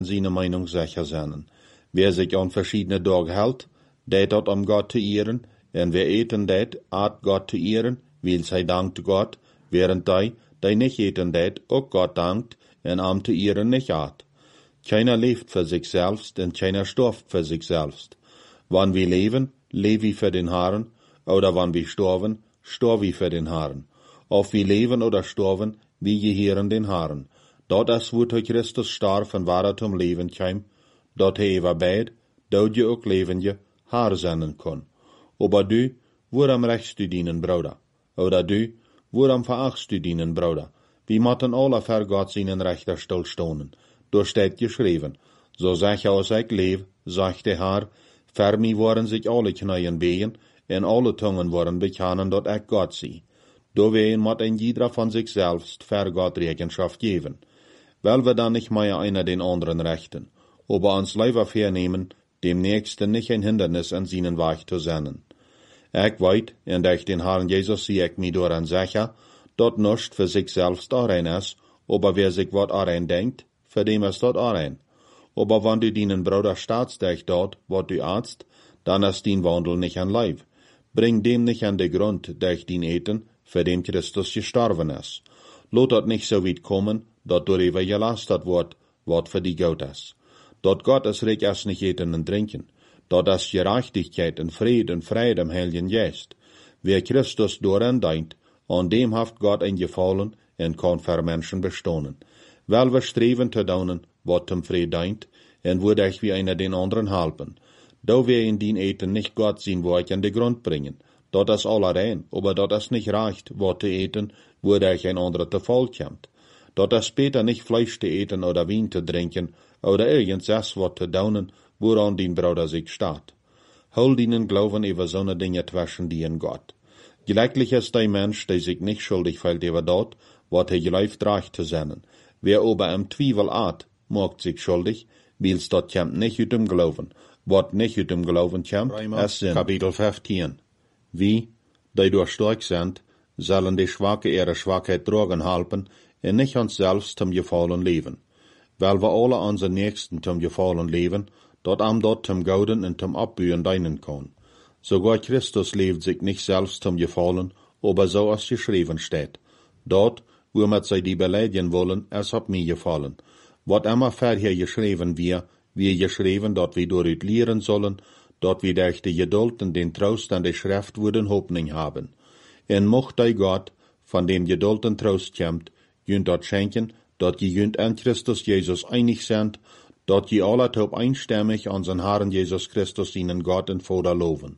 seine Meinung sicher sein. Wer sich an verschiedene Tage hält, dat um Gott zu ehren, en wer eten dat, Gott zu ehren, weil sie dankt Gott, während die nicht eten dat, auch Gott dankt, en zu ehren nicht at. Keiner lebt für sich selbst, und keiner stirbt für sich selbst. Wann wir leben wir für den Herrn, oder wann wir sterben wir für den Herrn. Ob wir leben oder sterben, wir gehören den Herrn. Dort es wo Christus starb und war zum Leben kam, dort war beid, dort je auch leben je, Herr sein kann. Aber du, woran rechtst du dienen, Bruder? Oder du, woran verachtst du dienen, Bruder? Wir motten alle für Gott seinen Rechter stillstonen. Durch steht geschrieben, so sag als ich lebe, sagt der Herr, für mich waren sich alle Kneien behen, en alle Zungen waren bekennen, dat ich Gott sie. Dowein moet ein jeder von sich selbst für Gott Rechenschaft geben. Weil wir dann nicht mehr einer den anderen rechten, aber uns lieber vernehmen, dem Nächsten nicht ein Hindernis an seinen Weg zu senden. Ich weiß, und durch den Herrn Jesus sehe ich mich daran sicher, dort nicht für sich selbst allein ist, aber wer sich wat allein denkt, für dem ist dort allein. Aber wenn du deinen Bruder staatst dich dort, wat du arzt, dann ist dein Wandel nicht an Leib. Bring dem nicht an den Grund, durch den Eten, für den Christus gestorben ist. Lot dort nicht so weit kommen, dort darüber gelastet wird, wat für die Gott ist. Dort Gott ist recht erst nicht eten und trinken. Dort ist Gerechtigkeit und Friede und Freude im Heiligen Geist. Wer Christus daran denkt, an dem haft Gott ein Gefallen und kann für Menschen bestohnen. Weil wir streben zu tun, wat zum Fried dient, und würde ich wie einer den anderen helfen. Da wir in den Eten nicht Gott sehen, wo ich an den Grund bringen. Dort ist allein, aber dort ist nicht reicht, wat zu eten, würde ich ein anderer zu voll kommt. Dort ist später nicht Fleisch zu eten oder Wein zu trinken, oder irgendwas wat zu tun, woran den Bruder sich steht. Hol ihnen Glauben über so eine Dinge zwischen die in Gott. Gleichlich ist der Mensch, der sich nicht schuldig fällt über dort, wat geläuft reich zu sein. Wer aber im Zweifel art, macht sich schuldig, weil's dort kommt nicht ut dem Glauben. Wat nicht ut dem Glauben kommt, ist Sinn. Kapitel 15. Wie, die durch stark sind, sollen die Schwache ihre Schwachheit tragen helfen, und nicht uns selbst zum Gefallen leben. Weil wir alle unseren Nächsten zum Gefallen leben, dort zum Gauden und zum Abbühen dienen können. Sogar Christus lebt sich nicht selbst zum Gefallen, aber so als geschrieben steht. Dort, wo wir sie die beleidigen wollen, es hat mir gefallen. Wat immer vorher geschrieben wir geschrieben, dort wir dort lehren sollen, dort wir durch die Geduld und den Trost an der Schrift würden Hoffnung haben. En mocht die Gott, von dem Geduld und Trost kommt, jünt dort schenken, dort je jünt an Christus Jesus einig sind, dort je alle top einstimmig unseren Herrn Jesus Christus ihnen Gott und Vater loben.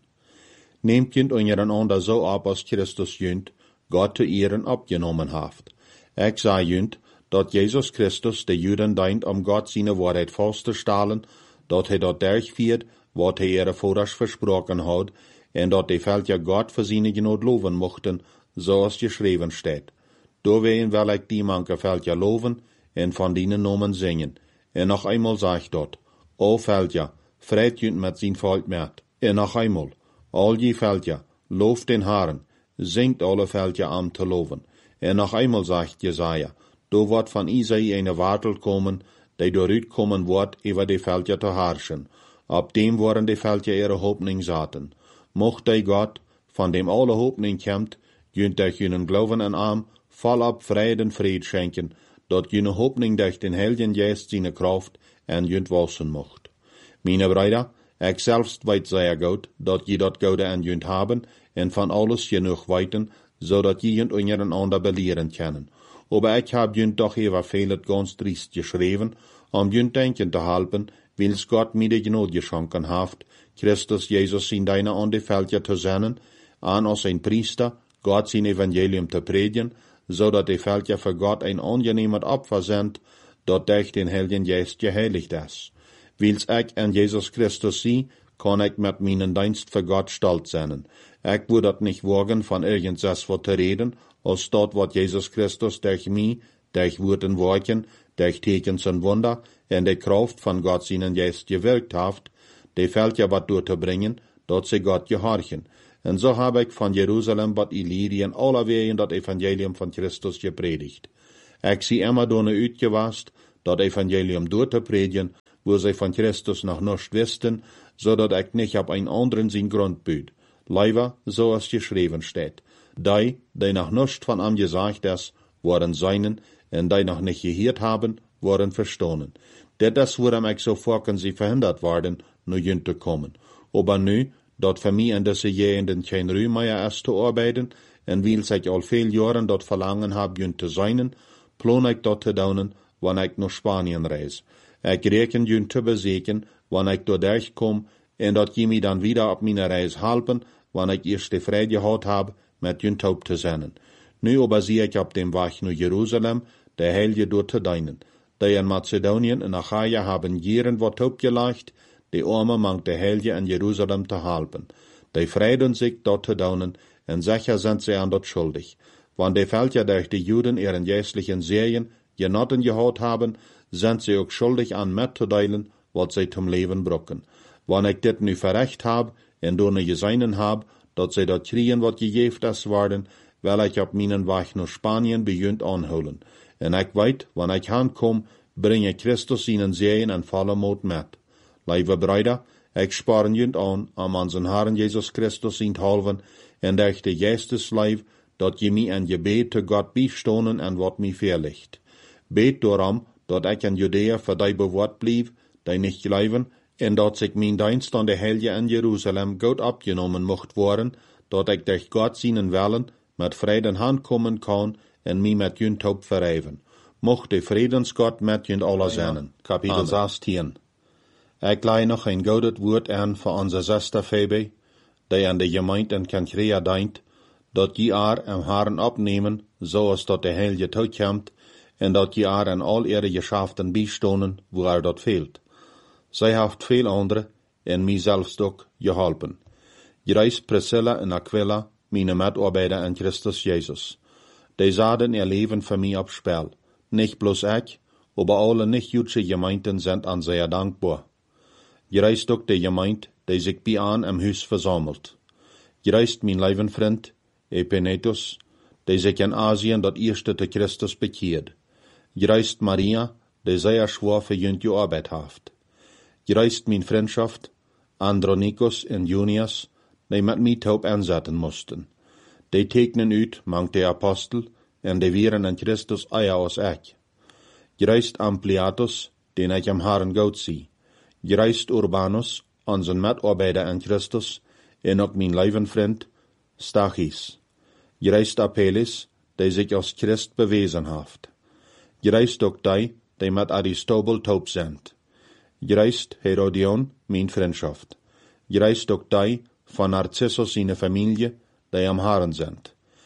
Nehmt jünt untereinander so ab, als Christus jünt, Gott zu ehren abgenommen haft. Ich sah jünt, dort Jesus Christus der Juden dient, Gott seine Wahrheit festzustellen, dort dort durchführt, wat ihre Vaters versprochen hat, en dort die Feld ja Gott für seine Genot loben mochten, so als geschrieben steht. Dowein will ich die manche Feld ja loben, en von denen Nomen singen. En noch einmal sag ich dort, o Feld ja, freit jünt mit sein Volk mit. En noch einmal, all je Feld ja, lobt den Herrn, singt alle Feld ja am zu loben. En noch einmal sagt Jesaja, do wird von Isai eine Wartel kommen, die doorut kommen wird, über die Felder zu herrschen. Ab dem waren die Felder ihre Hoffnung saten. Mocht die Gott, von dem alle Hoffnung kommt, jünt euch jenen Glauben an Arm, voll ab Frieden Fried schenken, dort jene Hoffnung durch den Heiligen Geist seine Kraft en jünt wachsen mocht. Meine Brüder, ich selbst weiß sehr gut, dort je dort Gaude an jünt haben, en von alles genug weiten, so dat je jünt untereinander belehren können. Aber ich hab jünt doch ewa vieles ganz triest geschrieben, jünt denken zu helfen, wils Gott mir die Gnade geschenken haft, Christus Jesus in deine an die Felder zu senden, an als ein Priester, Gott sein Evangelium zu predigen, so dat die Felder für Gott ein angenehmer Opfer sind, dort durch den Heiligen Geist geheiligt ist. Wils ich an Jesus Christus sie, kann ich mit meinen Dienst für Gott stolz sein. Ich würde dat nicht wagen, von irgendwas zu reden, als dort, wat Jesus Christus durch mich, durch Worten wirken, durch Tekens und Wunder, in der Kraft von Gott seinen Geist gewirkt haft, die fällt ja wat durchzubringen, dort sie Gott gehorchen. Und so habe ich von Jerusalem bat Illyrien alle wegen das Evangelium von Christus gepredigt. Ich sie immer donne uitgewast, dat Evangelium door te predigen, wo zij van Christus nog nichts wisten, zodat ik niet op een anderen zijn grond buit. Leider, zoals geschreven steht. Die noch nichts von ihm gesagt is, worden seinen, en die noch nicht gehört haben, worden verstonen. Dat is waarom ik zo vaak sie verhindert worden, nu jün te komen. Aber nu, dat voor mij in deze jaren geen ruim meer is te arbeiden, en wil ik al veel jaren dat verlangen heb jün te zijn, plan ik dat te doen, wanneer ik naar Spanien reis. Ik reken jün te bezieken, wanneer ik doorheen kom, en dat je mij dan wieder op mijn reis helpen, wanneer ik eerst de vrede gehad heb, met jün op te zenden. Nu aber zie ik op dem weg naar Jeruzalem, de heilige door te dienen. Die in Macedonien en Achaia haben jaren wat opgelegd, de armen mangt de heilige in Jeruzalem te helpen. Die vreiden zich dat te doen, en sicher sind sie an dat schuldig. Want de Völker durch die Juden ihren geistlichen Serien genotten gehad haben, sind sie auch schuldig an mitzuteilen, wat sie zum Leben brauchen. Wann ich dit nu verrecht hab, en door ne geseinen hab, dat sie dat kriegen wat gegeft is worden, will ich op meinen Weg naar Spanien bejunt aanholen. En ik weet, wanneer ik aankom, breng ik Christus ihnen Serien en volle moed met. Lieve Brüder, ik sparen junt aan onze Herrn Jesus Christus in halven, en durch de Geestesleib, dat je mij en gebed te God bijstonen en wat mij verlicht. Beet daarom, dat ik in Judea voor die bewaard blijf, die niet geloven, en dat zich mijn dienst aan de Heilige in Jeruzalem goed opgenomen mocht worden, dat ik durch God zijn willen met vrede aankomen kan en mij met junt hoop verrijven. Mocht de Friedensgott met junt alle zijn. Kapitel 16. Ik leid nog een goedet woord aan voor onze zuster Phoebe, die aan de gemeente in Cenchrea dient, dat je haar en Herren opnemen, zoals dat de Heilige toekomt, en dat je haar en al ihre geschäften bijstonen, wo dat fehlt. Zij heeft veel andere, en mij zelfs ook, geholpen. Je reis Priscilla en Aquila, mijn medarbeiter in Christus Jezus. Die zaten ihr Leben für mich op spel. Nicht bloß ich, aber alle nicht-jüdische Gemeinden sind an sehr dankbar. Je reist ook de Gemeinde, die sich bei an im Haus versammelt. Je reist mijn lieben Freund, Epenetus, die sich in Asien dat erste te Christus bekeert. Je reist Maria, die sehr schwer für jünt gearbeitet haft. Je reist mijn Freundschaft, Andronicus en Junias, die met mij taub anzetten moesten. Die tekenen uit, mangt de Apostel, en die wieren in Christus eier als ik. Je reist Ampliatus, den ik am Herrn goed zie. Je reist Urbanus, onze medarbeiter in Christus, en ook mijn lieve vriend, Stachys. Je reist Apelles, die zich als Christ bewezen heeft. Je reist ook die met Aristobul taub zijn. Je reist Herodion, mijn vriendschaft. Je reist ook die van Narcissus zijn familie, die am Herrn zijn.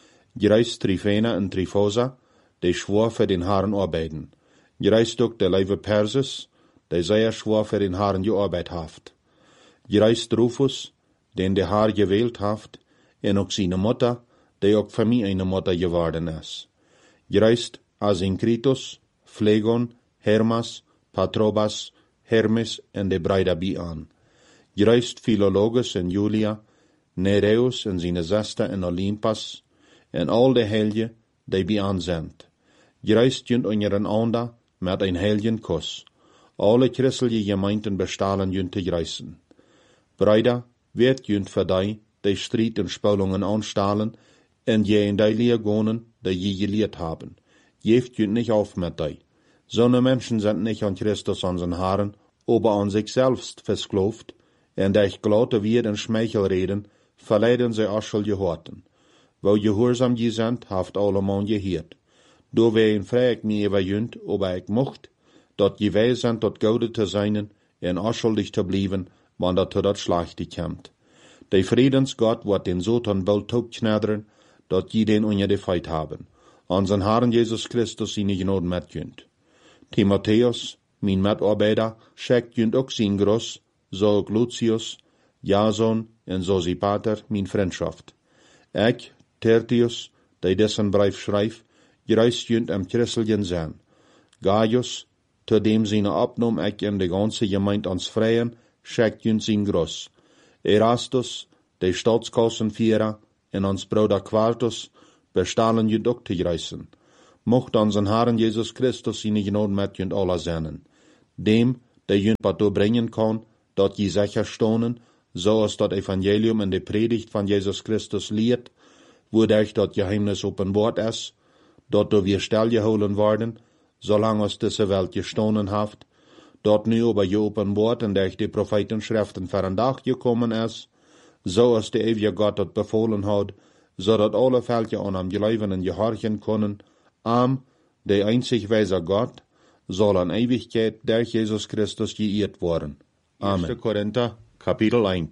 Je reist Tryphena en Tryphosa, die schwor für den Herrn arbeiten. Je reist ook de lieve Persis, die sehr schwor für den Herrn gearbeitet haft. Je reist Rufus, den der Herr gewählt haft, en ook seine Mutter, die ook für mich eine Mutter geworden is. Je reist Asinkritus, Phlegon, Hermas, Patrobas, Hermes en de Brüder bij aan. Je reist Philologus en Julia, Nereus en zijn zuster en Olympas, en al de Heilige, die bij aan zijn. Je reist junt onder ander met een heiligen kus. Alle christelijke gemeenten bestalen junt te reisen. Brüder, werd junt voor die strijd en spulungen aanstalen, en je in die leer gonen, die je geleerd haben. Geeft junt nicht auf met die. Zo'n Menschen sind nicht an Christus unseren Herrn, aber an sich selbst versklavt, en durch glaute Wied en Schmeichelreden verleiden sie Aschel gehorten. Wo gehorsam je sind, haft allemal gehiert. Do wein frag mich über jünt, ob ich mocht, dat je wij sind, dat gode te zijn, en aschuldig te blijven, wanneer tot dat Schlechte kommt. De Friedensgott wird den Satan bald topknadderen, dat je den onder de feit haben. Unseren Herrn Jesus Christus seine Gnade mit jünt. Timotheus, mijn medarbeiter, schickt jünt ook zijn Gruß, so ook Lucius, Jason en Sosipater, mijn Freundschaft. Ik, Tertius, die dessen Brief schrijf, gereist jünt am Christeljen zijn. Gaius, zu dem seine Abnahme ich in de ganze Gemeinde ans Freien, schickt jünt sein Gruß. Erastus, de Staatskassenführer, en ons Bruder Quartus, bestalen jünt ook te reisen. Mocht unseren Herrn Jesus Christus seine Gnade met junt alle zenden. Dem, der junt wat doorbrengen kan, dat je sicher stonen, zoals dat Evangelium in de Predigt van Jesus Christus leert, wodurch dat Geheimnis openbaart is, dat door weer stilgehouden worden, zolang als deze Welt gestonen heeft, dat nu aber je openbaart en durch de Prophetenschriften voor een dag gekommen is, zoals de eeuwige Gott dat bevolen had, zodat alle Völker aan hem geloven en gehorchen kunnen, de einzig wijze Gott, soll an Ewigkeit durch Jesus Christus geehrt worden. Amen. 1. Korinther, Kapitel 1.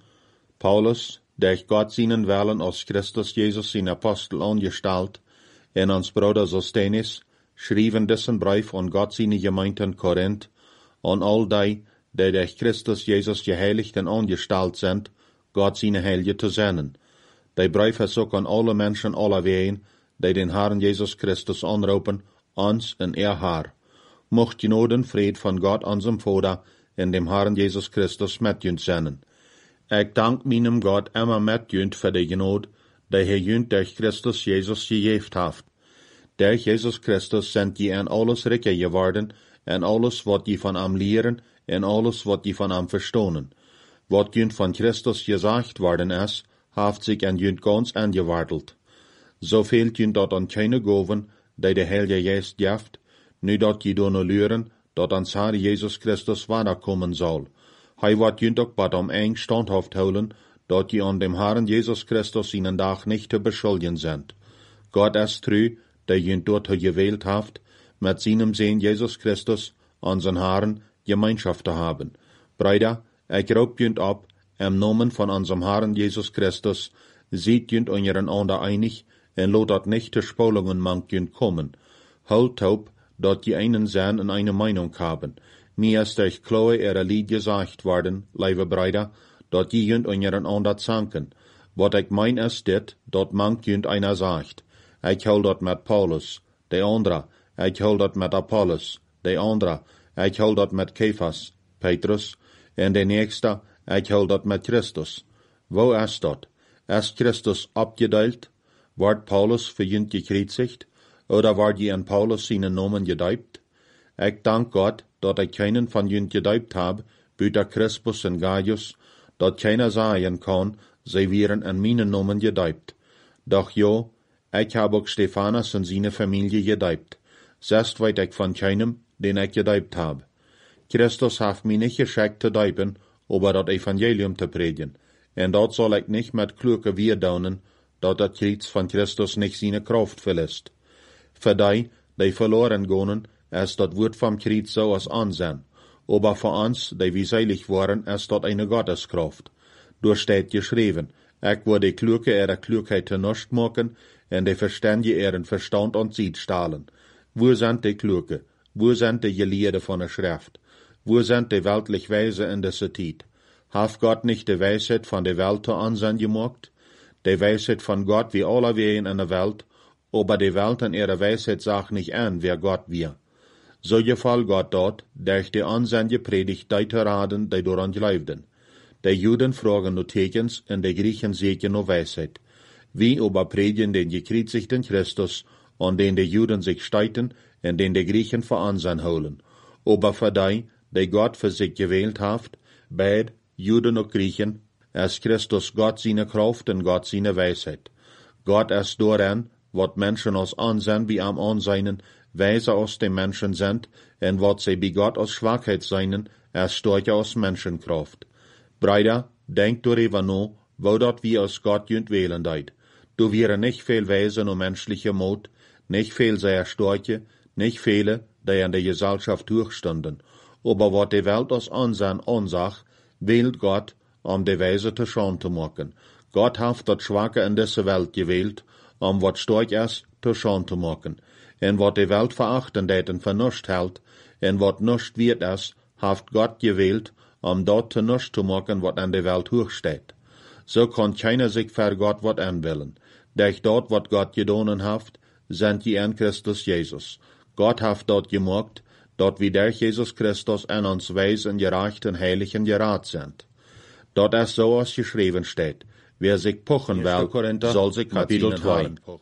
Paulus, durch Gott seinen Willen aus Christus Jesus sein Apostel angestalt, en ons Bruder Sosthenes, schrieben diesen Brief an Gott seine Gemeinde in Korinth, an all die durch Christus Jesus geheiligt en angestalt sind, Gott seine Heilige zu senden. Der Brief ist auch an alle Menschen aller Wehen, die den Herrn Jesus Christus anrufen, uns in Haar. Mocht Gnade Fried von Gott, unserem Vater, in dem Herrn Jesus Christus mit junt senden. Ich dank meinem Gott immer mit junt für die Gnade, die junt durch Christus Jesus gegeben hat. Durch Jesus Christus sind je in alles reicher geworden, en alles wat je von ihm lehren, en alles wat je von ihm verstonen. Wat junt von Christus gesagt worden ist, haft sich an junt ganz angewartelt. So fehlt junt dat an keine Goven, die der Heilige Geist jaft, nu dat je door luren, dat ans Herr Jesus Christus wederkommen soll. Hij wat junt ook bad eng standhaft houden, dat je an dem Herrn Jesus Christus ihnen Dag nicht te beschuldigen sind. Gott ist treu, der junt dort gewählt haft, mit seinem Sohn Jesus Christus, unseren Herrn, Gemeinschaft zu haben. Brüder, ich raub junt ab, im Namen von unserem Herrn Jesus Christus, seht junt untereinander einig, en lot dat nicht te Spolungen mank junt kommen. Holt taub, dat je einen zijn en eine Meinung haben. Mir ist durch Chloe ihre Lied gesagt worden, liebe Brüder, dat je junt untereinander zanken. Wat ich mein ist dit, dat mank junt einer sagt. Ich hol dat mit Paulus, de andere, ich hol dat mit Apollos, de andere, ich hol dat mit Kephas, Petrus, en de nächste, ich hol dat mit Christus. Wo ist dat? Ist Christus abgedeilt? Ward Paulus für junt gekreuzigt? Oder ward je an Paulus seinen Namen gedeibt? Ich dank Gott, dat ich keinen von junt gedeibt hab, büter Crispus und Gaius, dat keiner sagen kann, sie wären an meinen Namen gedeibt. Doch jo, ich hab auch Stephanus und seine Familie gedeibt. Selbst weit ich von keinem, den ich gedeibt hab. Christus hat mich nicht geschickt zu deiben, aber das Evangelium zu predigen. En dat soll ich nicht mit kluge Wiedaunen, dat das Kreuz von Christus nicht seine Kraft verlässt. Für die verloren gehen, ist das Wort vom Kreuz so als Ansehen. Aber für uns, die wir seilig waren, ist das eine Gotteskraft. Durch steht geschrieben, ich würde Kluge ihre Klugheit zu nichts machen, und die Verständige ihren Verstand und Sied stahlen. Wo sind die Kluge? Wo sind die Gelehrte von der Schrift? Wo sind die weltlich Weise in dieser Zeit? Hat Gott nicht die Weisheit von der Welt zu Ansehen gemacht? Die Weisheit von Gott wie alle Wehen in der Welt, aber die Welt in ihrer Weisheit sagt nicht an, wer Gott wir. So gefall Gott dort, durch die ansehnliche Predigt die zu raten, die daran glaubten. Die Juden fragen nur Tekens und die Griechen sehen nur Weisheit. Wie aber predigen den gekreuzigten Christus, an den die Juden sich streiten und den die Griechen für Ansehen holen. Aber für die Gott für sich gewählt hat, beid Juden und Griechen, ist Christus Gott seine Kraft und Gott seine Weisheit. Gott ist daran, wat Menschen aus Ansehen wie am Ansehen, weise aus den Menschen sind, und wat sie bei Gott aus Schwachheit seinen, ist stärker aus Menschenkraft. Brüder, denkt darüber nach, wo dat wir aus Gott jünt wählen deit. Du wäre nicht viel Weise nur menschliche Mut, nicht viel sehr starke, nicht viele, die an der Gesellschaft durchstanden. Aber wat die Welt aus Ansehen ansagt, wählt Gott, die Weise zu Schande zu machen. Gott hat das Schwache in dieser Welt gewählt, wat stark ist, zu Schande zu machen. En wat die Welt verachten daten für nichts hält, en wat nichts wird ist, hat Gott gewählt, dort zu nichts zu machen, wat an der Welt hochsteht. So kann keiner sich für Gott wat anwillen. Durch dort, wat Gott gedonen hat, sind die in Christus Jesus. Gott hat dort gemacht, dort wie durch Jesus Christus an uns weisen, gerecht und heilig und gerat sind. Dort ist so, als geschrieben steht, wer sich pochen will, soll sich Kapitel 2.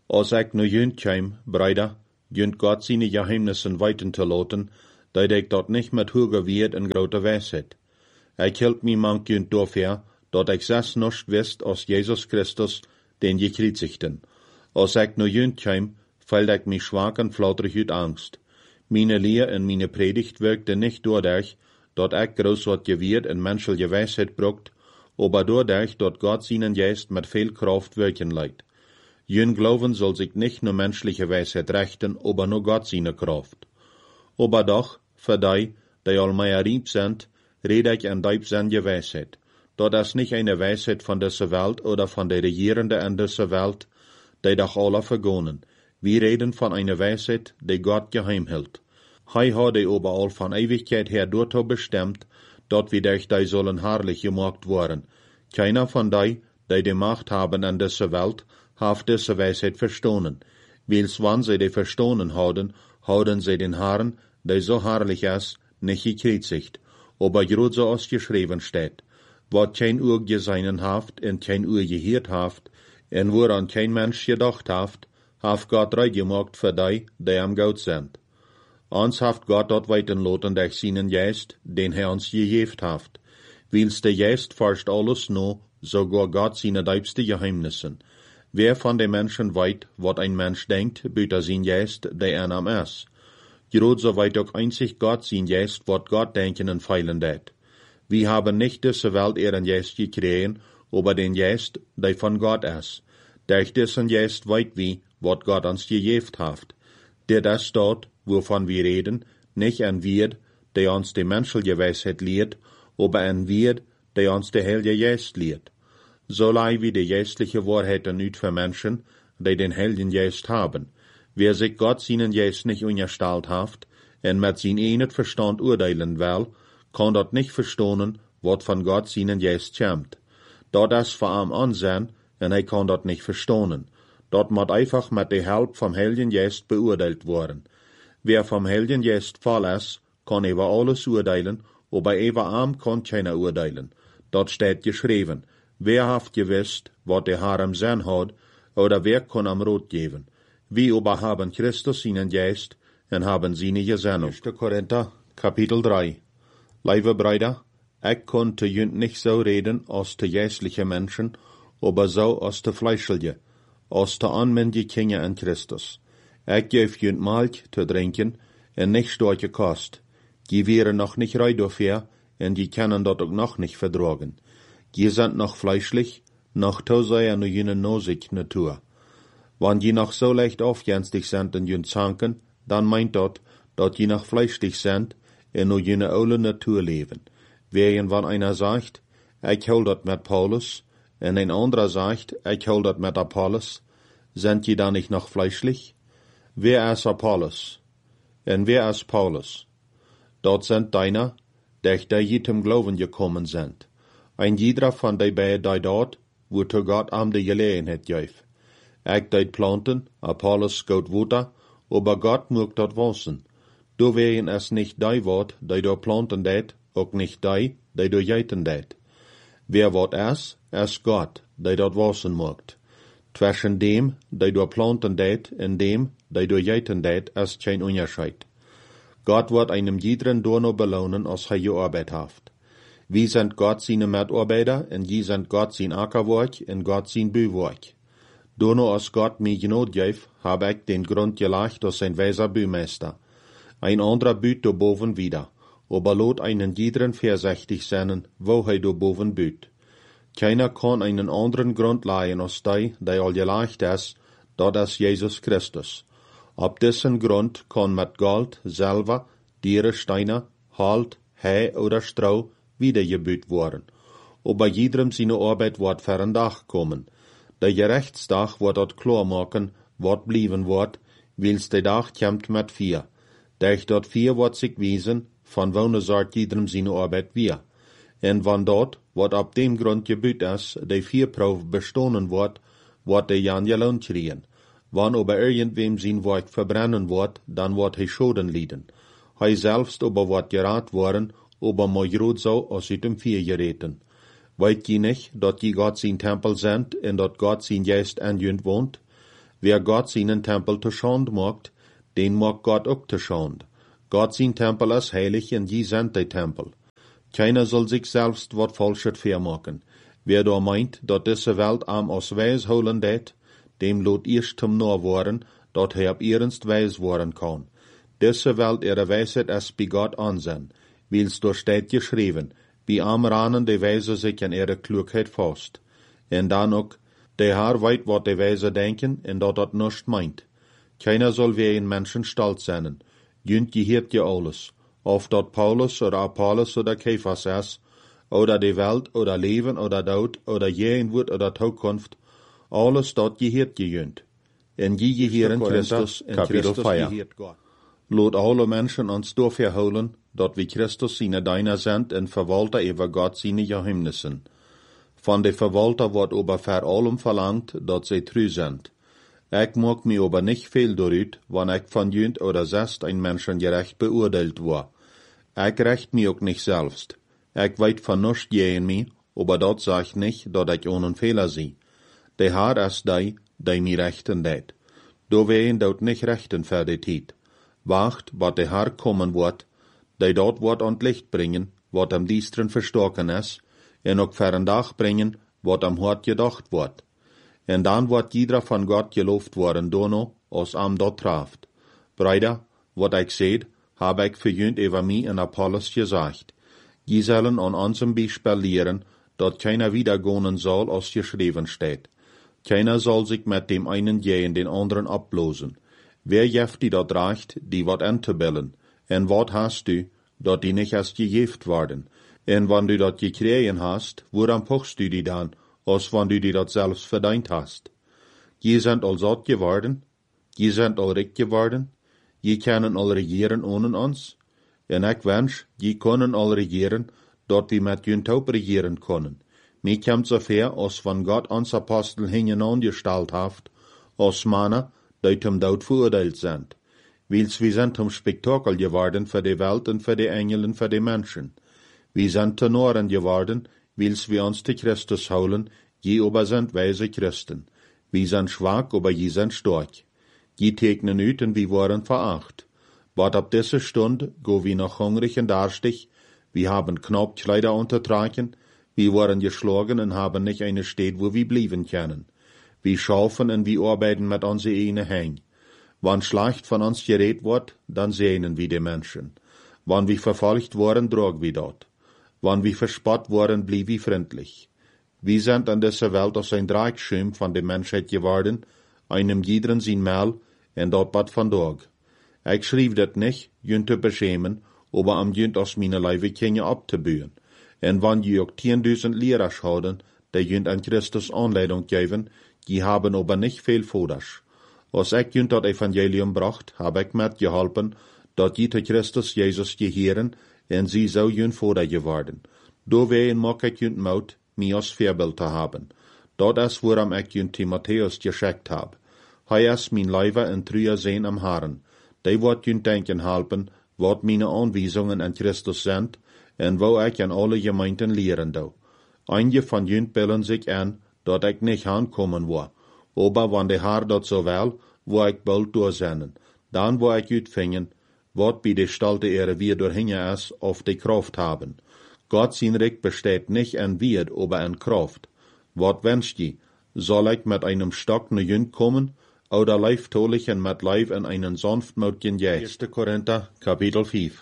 Als ik nu junt kwam, Brüder, junt Gott seine Geheimnissen weiten te laten, dat ik dat nicht met hoge Wert en grote wijsheid. Ik hield me mank junt dafür, dat ik zes nicht wist als Jesus Christus, den gekreuzigten. Als ik nu junt kwam, fällt ik mich schwach en flauterig uit angst. Meine Lehr en meine Predigt wirkte nicht dadurch, dat ik groß wat gewiert en menschliche Weisheit brucht, aber dadurch, dat Gott seinen Geist mit viel Kraft wirken leiht. Jün Glauben soll sich nicht nur menschliche Weisheit rechten, aber nur Gott seine Kraft. Aber doch, für die all mehr rieb sind, rede ich an deib seine Weisheit. Dat ist nicht eine Weisheit von dieser Welt oder von der Regierenden in dieser Welt, die doch alle vergonnen. Wir reden von einer Weisheit, die Gott geheim hält. Hij hat die überall von Ewigkeit her dorthin bestimmt, dat wir durch die sollen herrlich gemacht worden. Keiner von die Macht haben in dieser Welt, hat diese Weisheit verstohlen. Wils wann sie die verstohlen haben sie den Herrn, der so herrlich ist, nicht gekreuzigt. Aber grad so als geschrieben steht, wat kein Uhr gesehen haft, en kein Uhr gehört haft, en woran kein Mensch gedacht haft Gott reich gemacht für die am Gott sind. Ons haft Gott dort weiten loten durch seinen Geist, den uns gegeben haft. Wils der Geist forscht alles no, sogar Gott seine deibste Geheimnissen. Wer von den Menschen weit, wat ein Mensch denkt, büter sein Geist, der am ist. Grad so weit auch einzig Gott sein Geist, wat Gott denken und feilen det. Wir haben nicht diese Welt ihren Geist gekriegen, aber den Geist, der von Gott ist. Durch diesen Geist weit wie, wat Gott uns gegeben haft. Der das dort, wovon wir reden, nicht ein Wird, der uns die menschliche Weisheit lehrt, aber ein Wird, der uns der Heilige Geist lehrt. So lei wie die geistliche Wahrheiten nicht für Menschen, die den Heiligen Geist haben. Wer sich Gott seinen Geist nicht unterstellt haft, und mit sein enet Verstand urteilen will, kann dort nicht verstehen, wat von Gott seinen Geist kommt. Dort ist vor ihm ansehen, und er kann dort nicht verstehen. Dort muss einfach mit der Hilfe vom Heiligen Geist beurteilt worden. Wer vom Heiligen Geist voll ist, kann über alles urteilen, aber über ihm kann keiner urteilen. Dort steht geschrieben, wer haft gewusst, wat der Herr am Sinn hat, oder wer kann am Rot geben. Wir aber haben Christus seinen Geist, und haben seine Gesinnung. 1. Korinther, Kapitel 3. Liebe Brüder, ich konnte jünd nicht so reden als die geistliche Menschen, aber so als die fleischliche, als die anmündige Kinder in Christus. Ich gebe jünd Milch zu trinken, und nicht starke Kost. Die wären noch nicht reif dafür, und die können dort auch noch nicht vertragen. Die sind noch fleischlich, noch toseier nur jene nosig Natur. Wenn die noch so leicht aufgänstig sind in jünd Zanken, dann meint dort, dass die noch fleischlich sind, und nur jene aule Natur leben. Während wenn einer sagt, ich hol dat mit Paulus, und ein anderer sagt, ich hol dat mit Apollos, sind die dann nicht noch fleischlich? Wer ist Apollos? Und wer ist Paulus? Dort sind deiner, die zum Glauben gekommen sind. Ein jeder von die beiden die dort, wo zu Gott am die Gelegenheit gef. Ich die planten, Apollos gaut Wutter, aber Gott mögt dort wachsen. Du wären es nicht die Wort, die du planten det, auch nicht die du jäten det. Wer Wort ist Gott, die dort wachsen mögt. Zwischen dem, die du planten det, und dem, die du jäten det, ist kein Unterschied. Gott wird einem jeden nur belohnen, als er gearbeitet hat. Wir sind Gott seine Mitarbeiter, und die sind Gott sein Ackerwerk, und Gott sein Büwerk. Nur als Gott mir Not gef, habe ich den Grund gelegt als ein weiser Bühmeister. Ein anderer büht do boven wieder, aber lot einen jeden vorsichtig sein, wo do boven büht. Keiner kann einen anderen Grund leihen als die all gelegt ist, dort ist Jesus Christus. Ab diesen Grund kann mit Gold, Silber, Tiere, Steine, Halt, Heu oder Stroh wiedergebüht worden. Aber jedem seine Arbeit wird für ein Tag kommen. Der Gerechtstag wird dort klar machen, wat blieben wird, wils der Tag kommt mit 4. Durch dort 4 wird sich wiesen, von wo sagt jedem seine Arbeit wir. Und wann dort, wat ab dem Grund gebüht ist, die 4 Probe bestohlen wird der Jan gelohnt kriegen. Wann aber irgendwem sein Werk verbrennen wird, dann wird er Schoden leiden. Hij selbst aber wird gerat worden, aber mal grad so aus dem 4 gereten. Weet je nicht, dat die Gott sein Tempel sind, und dat Gott sein Geist an jünd wohnt? Wer Gott seinen Tempel te Schand macht, den macht Gott auch te Schand. Gott sein Tempel ist heilig und je sind die Tempel. Keiner soll sich selbst wat Falsches vermachen. Wer da meint, dat diese Welt am aus Weis holen det, dem lot erst zum Nur worden, dat ab ernst weis worden kann. Diese Welt ihre Weisheit ist bei Gott ansehen, wils da steht geschrieben, wie am Ranen die Weise sich an ihre Klugheit fast. En dann auch, der Herr weit wat die Weise denken, en dat nicht meint. Keiner soll wie ein Menschen stolz sein. Jünt gehört ja alles. Of dat Paulus oder Apollos oder Kephas ist, oder die Welt oder Leben oder Tod oder Jenwort oder Zukunft, alles dat gehört gejünt. En je gehören Christus, en Christus gehört Gott. Lot alle Menschen uns dafür holen, dat wie Christus seine Diener sind en Verwalter über Gott seine Geheimnissen. Von de Verwalter wordt aber vor allem verlangt, dat sie treu sind. Ich mag mir aber nicht viel dorüt, wann ich von jünd oder sest ein Menschen gerecht beurteilt war. Ich recht mir auch nicht selbst. Ich weit von nichts gehen mir, aber dat sagt nicht, dat ich ohne Fehler sie. Der Herr ist die mir rechten det. Do wehen dort nicht rechten für die Zeit. Wacht, wat der Herr kommen wird, die dort wird an Licht bringen, wat am Diestren verstocken ist, en ook für ein Dach bringen, wat am Hort gedacht wird. En dann wird jeder von Gott gelobt worden, dono, als am dort traft. Brüder, wat ich seht, hab ich für jünd über mich in Apollos gesagt. Die sollen an unserem Beispiel lehren, dat keiner wiedergehen soll, als geschrieben steht. Keiner soll sich mit dem einen gehen, den anderen ablosen. Wer jeft die dat reicht, die wat anzubillen? En wat hast du, dat die nicht erst gejeft worden? En wann du dat gekriegen hast, woran pochst du die dann, als wann du die dat selbst verdient hast? Je sind all zot geworden, je sind all recht geworden, je können all regieren ohne uns, en ich wünsch, je können all regieren, dat wir mit jünt auch regieren können. Mir kommt so fair, als wann Gott uns Apostel hineingestellt hat, als Männer, die zum Tod verurteilt sind. Wils wir sind zum Spektakel geworden für die Welt und für die Engel und für die Menschen. Wir sind Tenoren geworden, wils wir uns zu Christus holen, je aber sind weise Christen. Wir sind schwach, aber je sind stark. Je tegnen ut und wir waren veracht. But ab dieser Stunde go wir noch hungrig und durstig, wir haben knapp Kleider untertragen, wir waren geschlagen und haben nicht eine Stadt, wo wir blieben können. Wir schaufen und wir arbeiten mit unser eigenen Häng. Wann schlecht von uns geredet wird, dann sehnen wir die Menschen. Wann wir verfolgt worden, drog wir dort. Wann wir verspott worden, blieb wir freundlich. Wir sind an dieser Welt aus ein Dreieckschirm von der Menschheit geworden, einem jederen sein Mal, und dort bat von Dog. Ich schrieb das nicht, jünt zu beschämen, aber am jünt aus meiner Leibe Kinder abzubühen. Und wann die auch 10.000 Lehrer schauen, die jünt an Christus Anleitung geben, die haben aber nicht viel Foders. Als ich jünt das Evangelium bracht, hab ich mitgeholfen, dat die zu Christus Jesus gehören, und sie so jünt Foder geworden. Dowein mag ich jünt Maut, mir als Vorbild zu haben. Dat ist, woran ich jünt Timotheus geschickt hab. Hij ist mein Leiber und treuer Sehn am Herrn. Die wird jünt denken helfen, wat meine Anweisungen an Christus sind, und wo ich an alle Gemeinden lehren do. Einige von jünt bilden sich an, dat ich nicht ankommen war. Aber wenn der Herr dat so will, wo ich bald durchsenden. Dann wo ich jüt fingen, wat bei der Stalte ihre wir durchhinge ist, auf die Kraft haben. Gott sein Recht besteht nicht an Wird, aber an Kraft. Wat wünscht je? Soll ich mit einem Stock ne Jünd kommen, oder leiftolich und mit Leib in einen sanftmütigen Geist? 1. Korinther, Kapitel 5.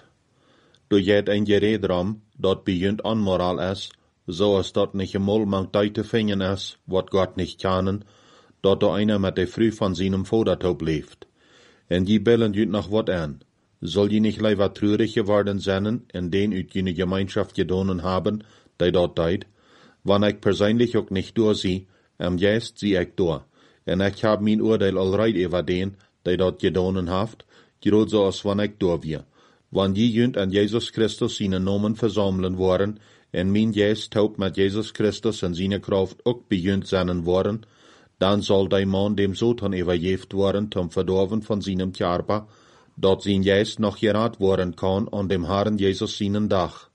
Du jet ein Gerät drum, dat bei Jünd Anmoral ist, so als dat nicht einmal man deute fingen ist, wat Gott nicht kanen, dat du einer mit der Früh von seinem Vatertaub lebt. En die billen jünd noch wat an. Soll je nicht leider traurig geworden sein, in den üt jene Gemeinschaft gedonen haben, die dort deit? Wann ich persönlich auch nicht durchsieh, jetzt sieh ich durch. En ich hab mein Urteil allreit über den, die dort gedonen haft, gerade so als wann ich durch wir. Wann die jünd an Jesus Christus seine Namen versammeln worden, en mein Geist taub mit Jesus Christus in seine Kraft auch bejünd sein worden, dann soll der Mann dem Satan überjeft worden zum Verdorben von seinem Körper, dat sein Geist noch gerat worden kann an dem Herrn Jesus seinen Dach.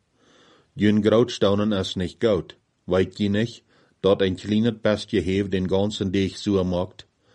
Jün Grautstaunen ist nicht gut, weit je nicht, dat ein kleines Bestje hef den ganzen Dich so macht.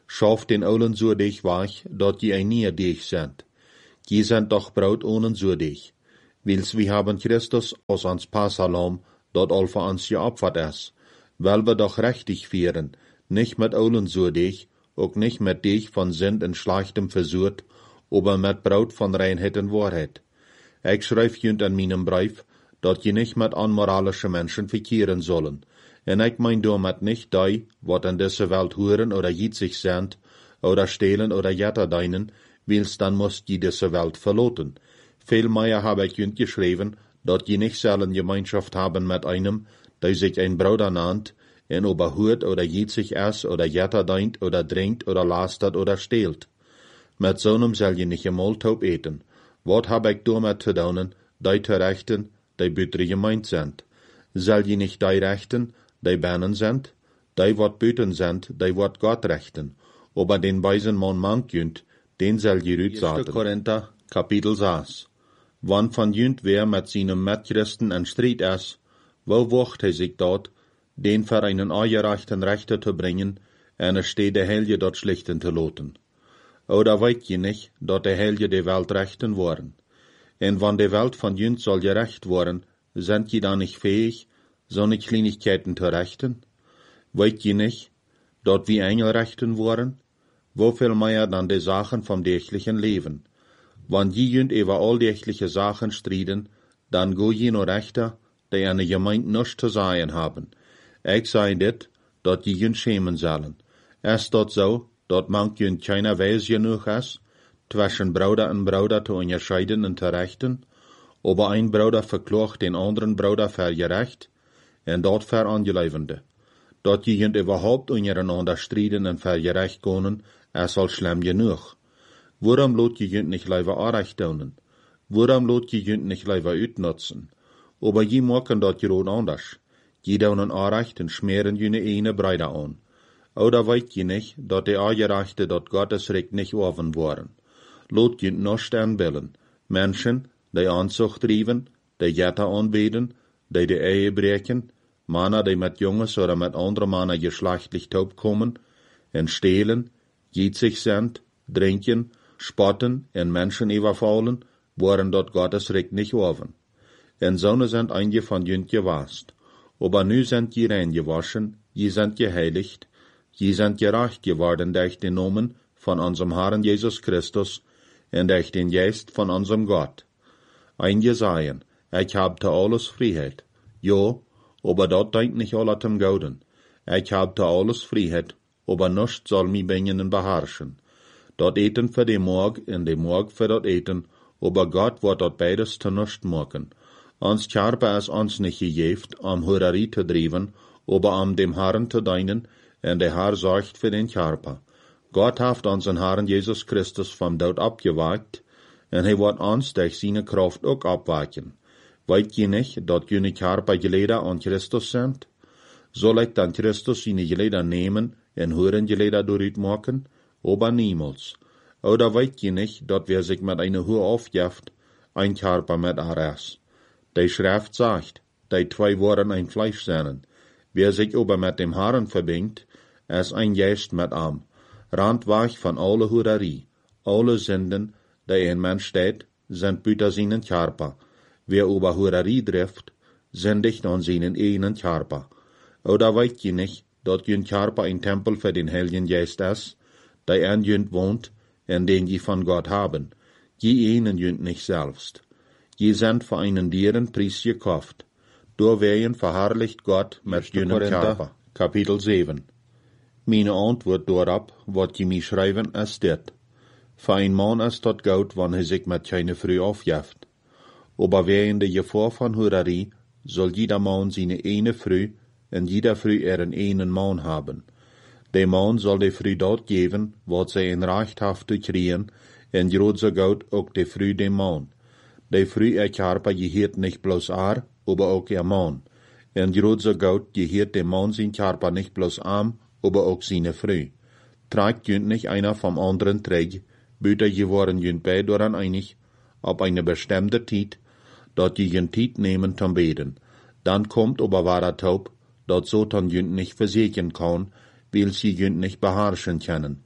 Schauf den Eulen so dich wach, dort je ein nie dich sind. Je sind doch Braut ohne so dich. Wils wir haben Christus aus ans Passalam, dort all für uns geopfert ist. Weil wir doch rechtig führen, nicht mit Eulen so dich, auch nicht mit dich von Sünd und Schlechtem versucht, aber mit Braut von Reinheit und Wahrheit. Ich schreib jünd an meinem Brief, dort je nicht mit unmoralischen Menschen verkehren sollen. En ich mein damit nicht die, wat in dieser Welt hören oder jitzig sind, oder stehlen oder jetter deinen, wils dann musst je diese Welt verloten. Vielmehr habe ich jünd geschrieben, dort je nicht sollen Gemeinschaft haben mit einem, der sich ein Bruder nannt, en oberhört oder jitzig ist oder jetter deint oder trinkt oder lastert oder stehlt. Mit so einem soll je nicht einmal taub eten. Wat hab ich damit zu tun, die zu rechten, die bütre gemeint sind? Soll je nicht die rechten, die Bänen sind? Die wat büten sind, die wat Gott rechten. Aber den weisen Mann mank jünd, den soll je rüt sagen. 1. Korinther, Kapitel 6. Wann von jünd wer mit seinem Mitchristen in Streit ist, wo wacht sich dort, den für einen angereichten Rechter zu bringen, en steht der Helge dort schlichten zu loten. Oder weet je nicht, dat de Helge de Welt rechten worden? En wann de Welt von jünd soll gerecht worden, sind je dann nicht fähig, so ne Kleinigkeiten zu rechten? Weet je nicht, dat wie Engel rechten worden? Wofür mehr dann de Sachen vom dächlichen Leben? Wann je jünd über all dächliche Sachen striden, dann go je no Rechter, die eine Gemeinde nichts zu sagen haben. Ich sei dit, dat je jünd schämen sollen. Ist dat so, dat mank jünd keiner weis genug ist, zwischen Bruder und Bruder zu unterscheiden und zu rechten, aber ein Bruder verklocht den anderen Bruder für gerecht, en dat für Angelevende. Dat je jünd überhaupt untereinander striden und für gerecht können, ist al schlimm genug. Warum lot je jünd nicht lieber Anrecht tun? Warum lot je jünd nicht lieber utnutzen? Aber je machen dat gerade anders. Je tun Anrecht und schmieren jüne eine Breide an. Oder weet je nicht, dat de Angerechte dat Gottes Recht nicht offen waren? Lot je nicht anbillen. Menschen, die Anzucht trieben, die Jetter anbeten, die de Ehe breken, Männer, die mit Junges oder mit anderen Männern geschlechtlich taub kommen, en stehlen, jitzig sind, trinken, spotten en Menschen überfallen, waren dort Gottes Recht nicht offen. En so sind einige von jünd gewast. Aber nu sind je rein gewaschen, je sind geheiligt, je sind gerecht geworden durch den Namen von unserem Herrn Jesus Christus und durch den Geist von unserem Gott. Einige sagen, ich hab zu alles Freiheit. Ja, aber dort denkt nicht alle zum Guten. Ich hab zu alles Freiheit, aber nichts soll mich bringen beherrschen. Dort eten für den Morg und den Morg für dort eten, aber Gott wird dort beides zu nichts machen. Uns Körper ist uns nicht gegeben, Hurerie zu treiben, aber dem Herrn zu dienen, und der Herr sorgt für den Körper. Gott hat unseren Herrn Jesus Christus vom Tod abgewagt, und er wird uns durch seine Kraft auch abwachen. Weet je nicht, dat jene Körper Geleder an Christus sind? Soll ich dann Christus seine Geleder nehmen und hören Geleder durch machen? Aber niemals. Oder weet je nicht, dat wer sich mit einer Höhe aufjeft, ein Körper mit ist? Die Schrift sagt, die zwei waren ein Fleisch sein. Wer sich aber mit dem Herrn verbindet, ist ein Geist mit ihm. Randwach von alle Hurerie, alle Sünden, die ein Mensch steht, sind büter seinen Körper. Wer über Hurerie trifft, sündigt an seinen eigenen Körper. Oder weet je nicht, dat jün Körper ein Tempel für den Heiligen Geist ist, der in jünd wohnt, und den je von Gott haben. Je ihnen jünd nicht selbst. Je sind für einen Dieren Preis gekauft. Durch wen verherrlicht Gott mit jünen Körper. Kapitel 7. Meine Antwort darauf, wat je mich schreiben, ist dit. Für ein Mann ist dat gut, wann sich mit keine Früh aufjeft. Aber während der Gefahr von Hurerie soll jeder Mann seine eine Früh und jeder Früh einen Mann haben. Der Mann soll der Früh dort geben, wat sie in Recht haft zu kriegen, und grad so gut auch der Früh dem Mann. Der Früh Körper gehört nicht bloß aber auch ihr Mann. Und grad so gut gehört dem Mann sein Körper nicht bloß aber auch seine Früh. Trägt jünd nicht einer vom anderen träg, büter geworden jünd beid daran einig, ob eine bestimmte Zeit, dort die jünd Zeit nehmen zum Beten. Dann kommt aber wahrer taub, dort so dann jünd nicht versichern kann, weil sie jünd nicht beherrschen können.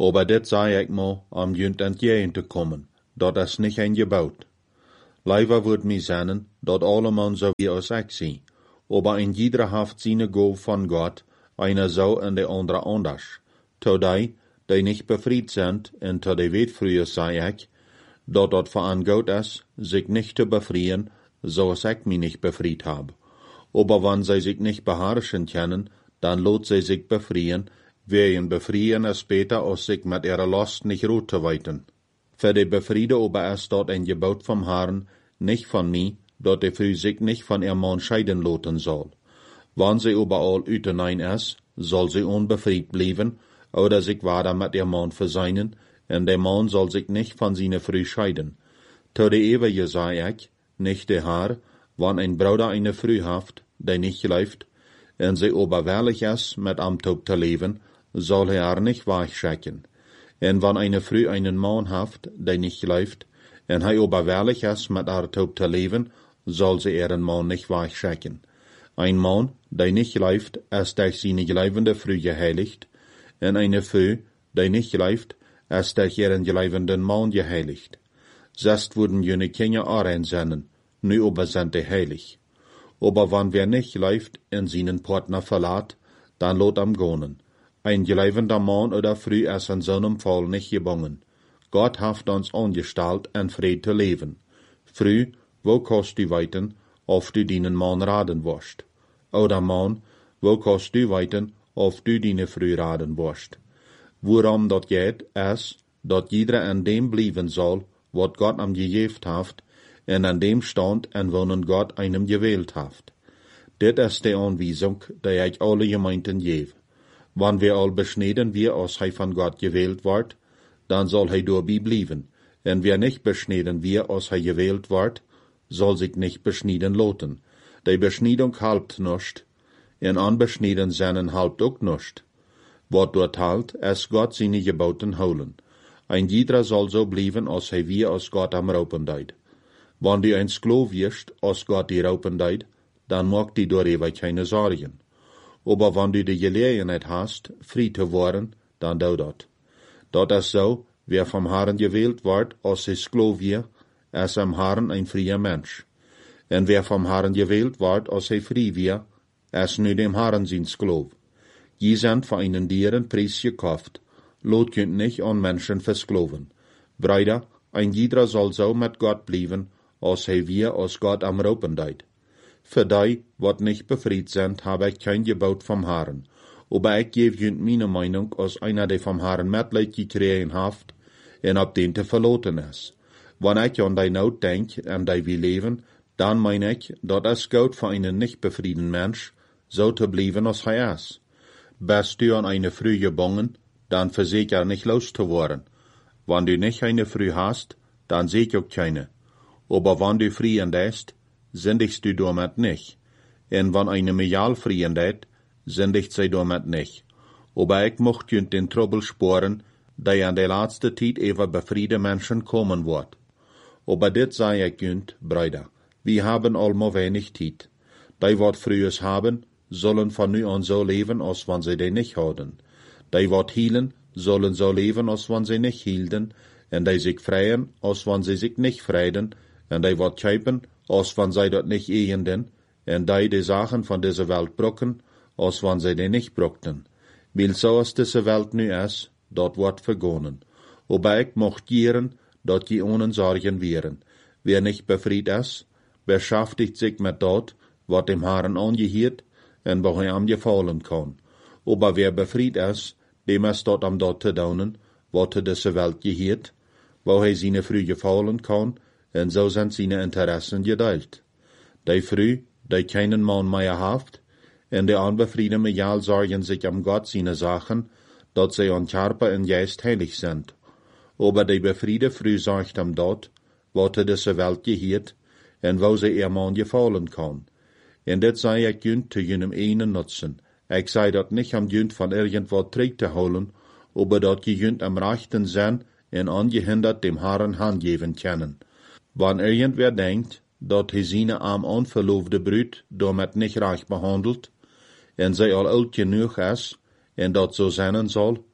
Aber dit zei ik mo, om junt entgegen te komen, dat is niet een gebouwd. Leider wordt mij zeggen, dat alle man zo wie als ik zie, aber in jeder haft seine Gabe von Gott, einer so und der andere anders. To die nicht befried sind, und to die weet früher sei ich, dat von Gott ist, sich nicht zu befrieden, so als ich mich nicht befried habe. Aber wenn sie sich nicht beherrschen können, dann lot sie sich befrieden, wer befrieden es später, als sich mit ihrer Last nicht ruht zu weiten. Für die Befriede aber ist dort ein Gebot vom Herrn, nicht von mir, dat die Frau sich nicht von ihrem Mann scheiden lassen soll. Wenn sie überall ütenein ist, soll sie unbefried bleiben, oder sich weiter mit ihrem Mann verseinen, und der Mann soll sich nicht von seiner Frau scheiden. To die Ewige sei ich, nicht der Herr, wenn ein Bruder eine Frau haft, die nicht läuft, und sie aber wehrlich ist, mit am Tod zu leben, soll er nicht weichschicken. Und wenn eine Frau einen Mann haft, der nicht läuft, und er aber wehrlich ist, mit haar Tod zu leben, soll sie ihren Mann nicht weichschicken. Ein Mann, der nicht läuft, ist durch seine geleibende Frau geheiligt, und eine Frau, die nicht läuft, ist durch ihren geleibenden Mann geheiligt. Sonst wurden jene Kinder auch einsenden, nu aber sind die heilig. Aber wenn wer nicht läuft und seinen Partner verlässt, dann lot am gehen. Ein geleibender Mann oder Frau ist in so einem Fall nicht gebunden. Gott hat uns angestellt, in Frieden zu leben. Früh, wo kannst du weiten, ob du deinen Mann raden wirst? Oder Mann, wo kannst du weiten, ob du deine Frau raden wirst? Worum dat geht, ist, dat jeder an dem bleiben soll, wat Gott am gegeben hat, und an dem Stand und wonen Gott einem gewählt hat. Dit ist die Anweisung, die ich alle Gemeinden gebe. Wenn wir all beschnitten wir, als hij von Gott gewählt wird, dann soll hij dabei bleiben. Und wer nicht beschnitten wir, als hij gewählt wird, soll sich nicht beschnitten lassen. Die Beschneidung halbt nicht, und unbeschnitten seinen halbt auch nicht. Wat dort halt, es Gott seine Geboten holen. Ein jeder soll so bleiben, als hij wir als Gott am Raupen deid. Wenn du ein Sklav wirst, als Gott die Raupen deid, dann mag die darüber keine Sorgen. Aber wenn du die Gelegenheit hast, frei zu werden, dann tu dat. Dat ist so, wer vom Herrn gewählt wird, als ein Sklav wird, ist am Herrn ein freier Mensch. Und wer vom Herrn gewählt wird, als ein frei wird, ist nu dem Herrn sein Sklav. Je sind von einen Dieren Preis gekauft. Lot könnt nicht an Menschen versklaven. Brüder, ein jeder soll so mit Gott bleiben, als hij wir als Gott am Raupen deid. Für die, wat nicht befried sind, habe ich kein Gebot vom Herrn. Aber ich gebe jünt meine Meinung, als einer, der vom Herrn Mitleid gekriegen hat, und ab den te verloten ist. Wenn ich an die Not denk, und die wir leben, dann mein ich, dat es gut für einen nicht befrieden Mensch, so zu bleiben, als er ist. Bist du an eine Früh gebunden, dann versicher nicht loszuwerden. Wenn du nicht eine Früh hast, dann seh ich auch keine. Aber wenn du frieren lässt, sündigst du damit nicht. Und wenn eine Mejal frieren lässt, sündigt sie damit nicht. Aber ich möchte jünt den Trouble sporen, der an der letzte Zeit über befriede Menschen kommen wird. Aber dit sei ich jünt, Brüder, wir haben allmo wenig Zeit. Die wat frühes haben, sollen von nu an so leben, als wenn sie den nicht haben. Die wat hielen, sollen so leben, als wenn sie nicht hielten, und die sich freien, als wenn sie sich nicht freiden, und die wat kaufen, als wenn sie dort nicht ehenden, und die Sachen von dieser Welt brocken, als wenn sie den nicht brockten. Weil so als diese Welt nu ist, dort wird vergonnen. Aber ich mocht gieren, dort die ohne Sorgen wären. Wer nicht befried ist, beschäftigt sich mit dort, wat dem Herrn angehört, und wo er am gefallen kann. Aber wer befried ist, dem ist dort am dort zu daunen, wat zu dieser Welt gehört, wo er seine Früh gefallen kann, und so sind seine Interessen geteilt. Die Früh, die keinen Mann mehr haft, und die unbefriedene Mejal sorgen sich am Gott seine Sachen, dat sie an Körper und Geist heilig sind. Aber die befriede Früh sorgt am dort, wo zu dieser Welt gehört, und wo sie ihr Mann gefallen kann. Und das sei ich jünt zu jenem einen nutzen. Ich sei dort nicht am jünt von irgendwo Trick zu holen, aber dort jünt am rechten sein und angehindert dem Herrn Hand geben können. Wenn irgendwer denkt, dat hij seine am unverloofde Brut damit nicht reich behandelt, und sie al alt genug ist, und dat so sein soll,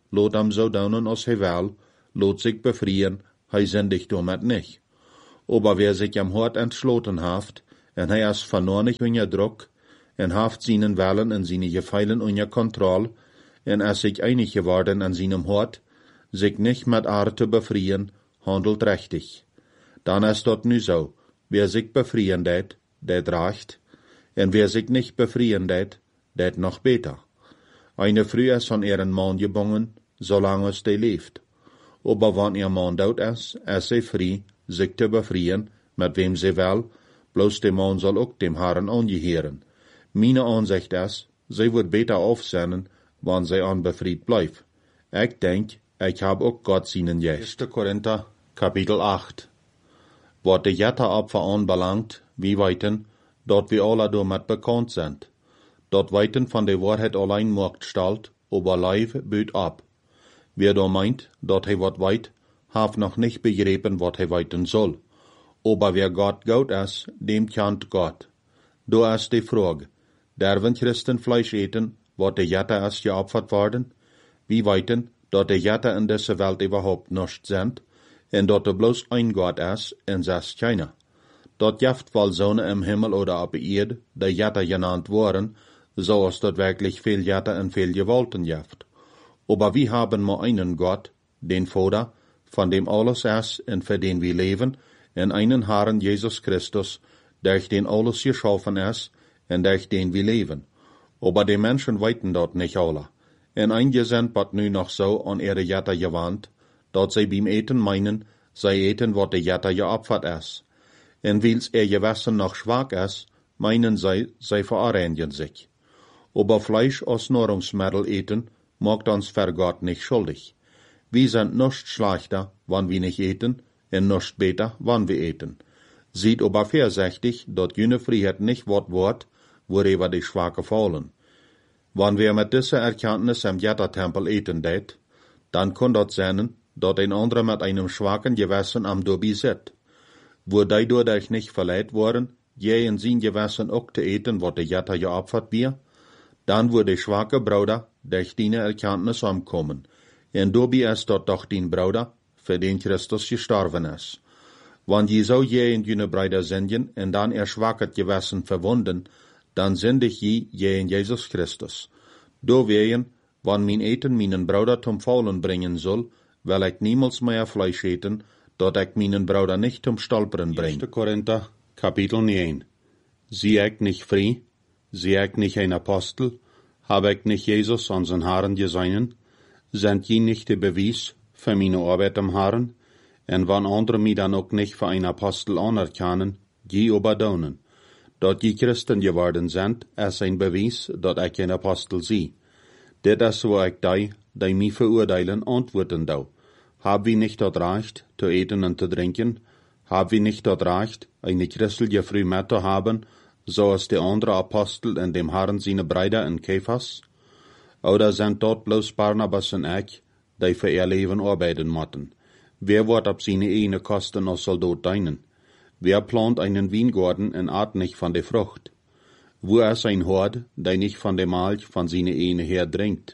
lot hem zo doen als hij wil, lot zich befrieren, hij zindigt damit nicht. Aber wer sich am Hort entschloten haft, en hij is vernornig unter Druck, en haft seinen Willen en seine Gefeilen unter Kontroll, en is sich einig geworden an seinem Hort, sich nicht mit Arte befrieren, handelt rechtig. Dann ist dort nu so, wer sich befrieren det reicht, en wer sich nicht befrieren det noch beter. Eine Frau ist von ihren Mann gebunden, solange es die lebt. Aber wenn ihr Mann tot ist sie frei, sich zu befrieren, mit wem sie will, bloß der Mann soll auch dem Herrn angehören. Meine Ansicht ist, sie wird beter aufsehen, wenn sie unbefreit bleibt. Ich denk, ich hab auch Gott seinen Geist. 1. Korinther, Kapitel 8. Was die Jetteropfer anbelangt, wie weiten, dort wir alle damit bekannt sind. Dort weiten von der Wahrheit allein macht Stalt, aber Leib büht ab. Wer da meint, dort he wat weit, haf noch nicht begrieben, wat he weiten soll. Aber wer Gott Gott ist, dem kennt Gott. Da ist die Frage, derven Christen Fleisch eten, wat de Jette ist geopfert worden? Wie weiten, dort de Jette in dieser Welt überhaupt nicht sind, en dort er bloß ein Gott ist, en das keiner. Dort jaft wohl Sonne im Himmel oder auf Erde, die Jette genannt worden, so ist dort wirklich viel Jette und viel Gewalten jaft. Aber wir haben nur einen Gott, den Vater, von dem alles ist und für den wir leben, und einen Herrn Jesus Christus, durch den alles geschaffen ist und durch den wir leben. Aber die Menschen weiten dort nicht alle. Und einige sind bat nu noch so an ihre Jette gewandt, dort sie beim Eten meinen, sie eten, wat de Jette geopfert ist. Und weil's ihr Gewissen noch schwach ist, meinen sie verarrangieren sich. Aber Fleisch als Nahrungsmittel eten, macht uns für Gott nicht schuldig. Wir sind nicht schlechter, wann wir nicht eten, und nicht besser, wann wir eten. Sieht aber vorsichtig, dort jene Freiheit nicht Wort, worüber die Schwache fallen. Wenn wir mit dieser Erkenntnis im Jetta-Tempel eten dann kann dort sein, dort ein anderer mit einem schwachen Gewissen am Dobi sitzt. Wo die dadurch nicht verleiht worden, je in sein Gewissen auch zu eten, was der Jetta geopfert wird, dann würde der schwache Bruder durch deine Erkenntnis umkommen. Und Dobi ist dort doch dein Bruder, für den Christus gestorben ist. Wenn je so je in deine Brüder singen und dann ihr schwaches Gewissen verwunden, dann sende ich je in Jesus Christus. Do wehen, wann mein Eten meinen Bruder zum Faulen bringen soll, will ich niemals mehr Fleisch eten, dort ich meinen Bruder nicht zum Stolpern bringe. 1. Korinther, Kapitel 9. Sie ich nicht frei, sie ich nicht ein Apostel, habe ich nicht Jesus unseren Herrn geseinen, sind je nicht der Beweis für meine Arbeit am Herrn, und wann andere mich dann auch nicht für ein Apostel anerkennen, je überdaunen. Dort die Christen geworden sind, ist ein Beweis, dass ich ein Apostel sie. Das ist, wo ich die mich verurteilen, antworten da. Hab wir nicht dort Recht, zu eten und zu trinken? Hab wir nicht dort Recht, eine christliche Früh mit zu haben, so als die andere Apostel in dem Herrn seine Brüder in Kephas? Oder sind dort bloß Barnabas und ich, die für ihr Leben arbeiten mochten? Wer wird ab seine eigene Kosten als Soldat dienen? Wer plant einen Weingarten und art nicht von der Frucht? Wo ist ein Hort, der nicht von der Milch von seiner Ehe her trinkt?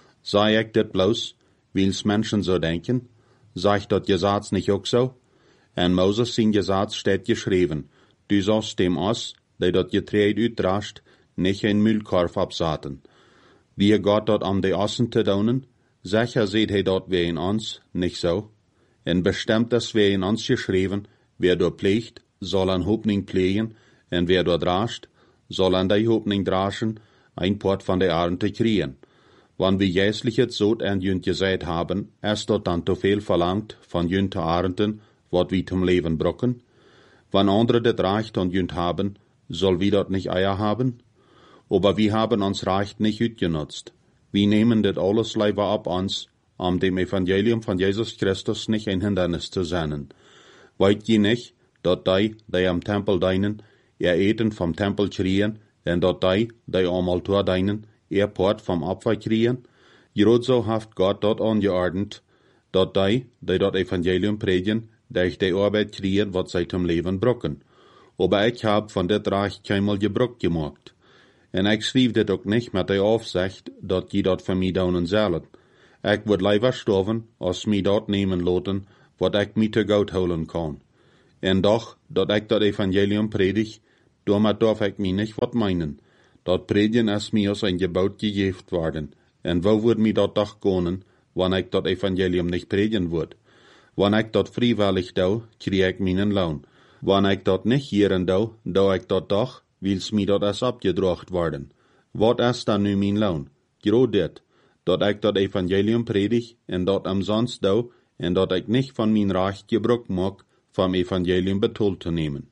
Sei ich das bloß, weil's Menschen so denken? Sagt dort Gesetz nicht auch so? In Moses sein Gesetz steht geschrieben, du sollst dem aus, der dort Getreide uitdrascht, nicht ein Müllkorb absaten. Wie Gott dort an die Ossen zu daunen, sicher seht he dort wie in uns, nicht so? Und bestimmt das wie in uns geschrieben, wer dort pflegt, soll an Hoffnung pflegen, und wer dort drascht, soll an die Hoffnung draschen, ein Port von der Ernte kriegen. Wann wir jässliches Sod an jünt gesät haben, ist dort dann zu viel verlangt von jünt Ernten, wat wir zum Leben brocken? Wann andere das Recht an jünt haben, soll wir dort nicht Eier haben? Aber wir haben uns Recht nicht utgenutzt. Wir nehmen das alles lieber ab uns, dem Evangelium von Jesus Christus nicht ein Hindernis zu sein. Weit je nicht, dort die am Tempel dienen, ihr Eten vom Tempel kriegen, und dort die am Altar dienen, ihr Port vom Opfer kriegen? Gerade so haft Gott dort angeordnet, dort die dort Evangelium predigen, durch die Arbeit kriegen, was sie zum Leben brocken. Aber ich hab von det Reich keinmal Gebrauch gemacht. Und ich schrieb das auch nicht mit der Aufsicht, dass die dort für mich daunen sollen. Ik word liever sterven, als mij dat nemen laten, wat ik mij te goud houden kan. En doch, dat ik dat evangelium predig, daarmee darf ik mij niet wat meinen. Dat predigen is mij als een gebouw gegeven worden. En wo wordt mij dat toch kunnen, wanneer ik dat evangelium niet predigen word? Wanneer ik dat vrijwillig doe, krijg ik mijn loon. Wanneer ik dat niet hierin doe ik dat toch, wils mij dat is opgedracht worden. Wat is dan nu mijn loon? Groot dit, dat ik dat evangelium predig, en dat umsonst doe, en dat ik niet van mijn recht gebruik maak, van evangelium betaald te nemen.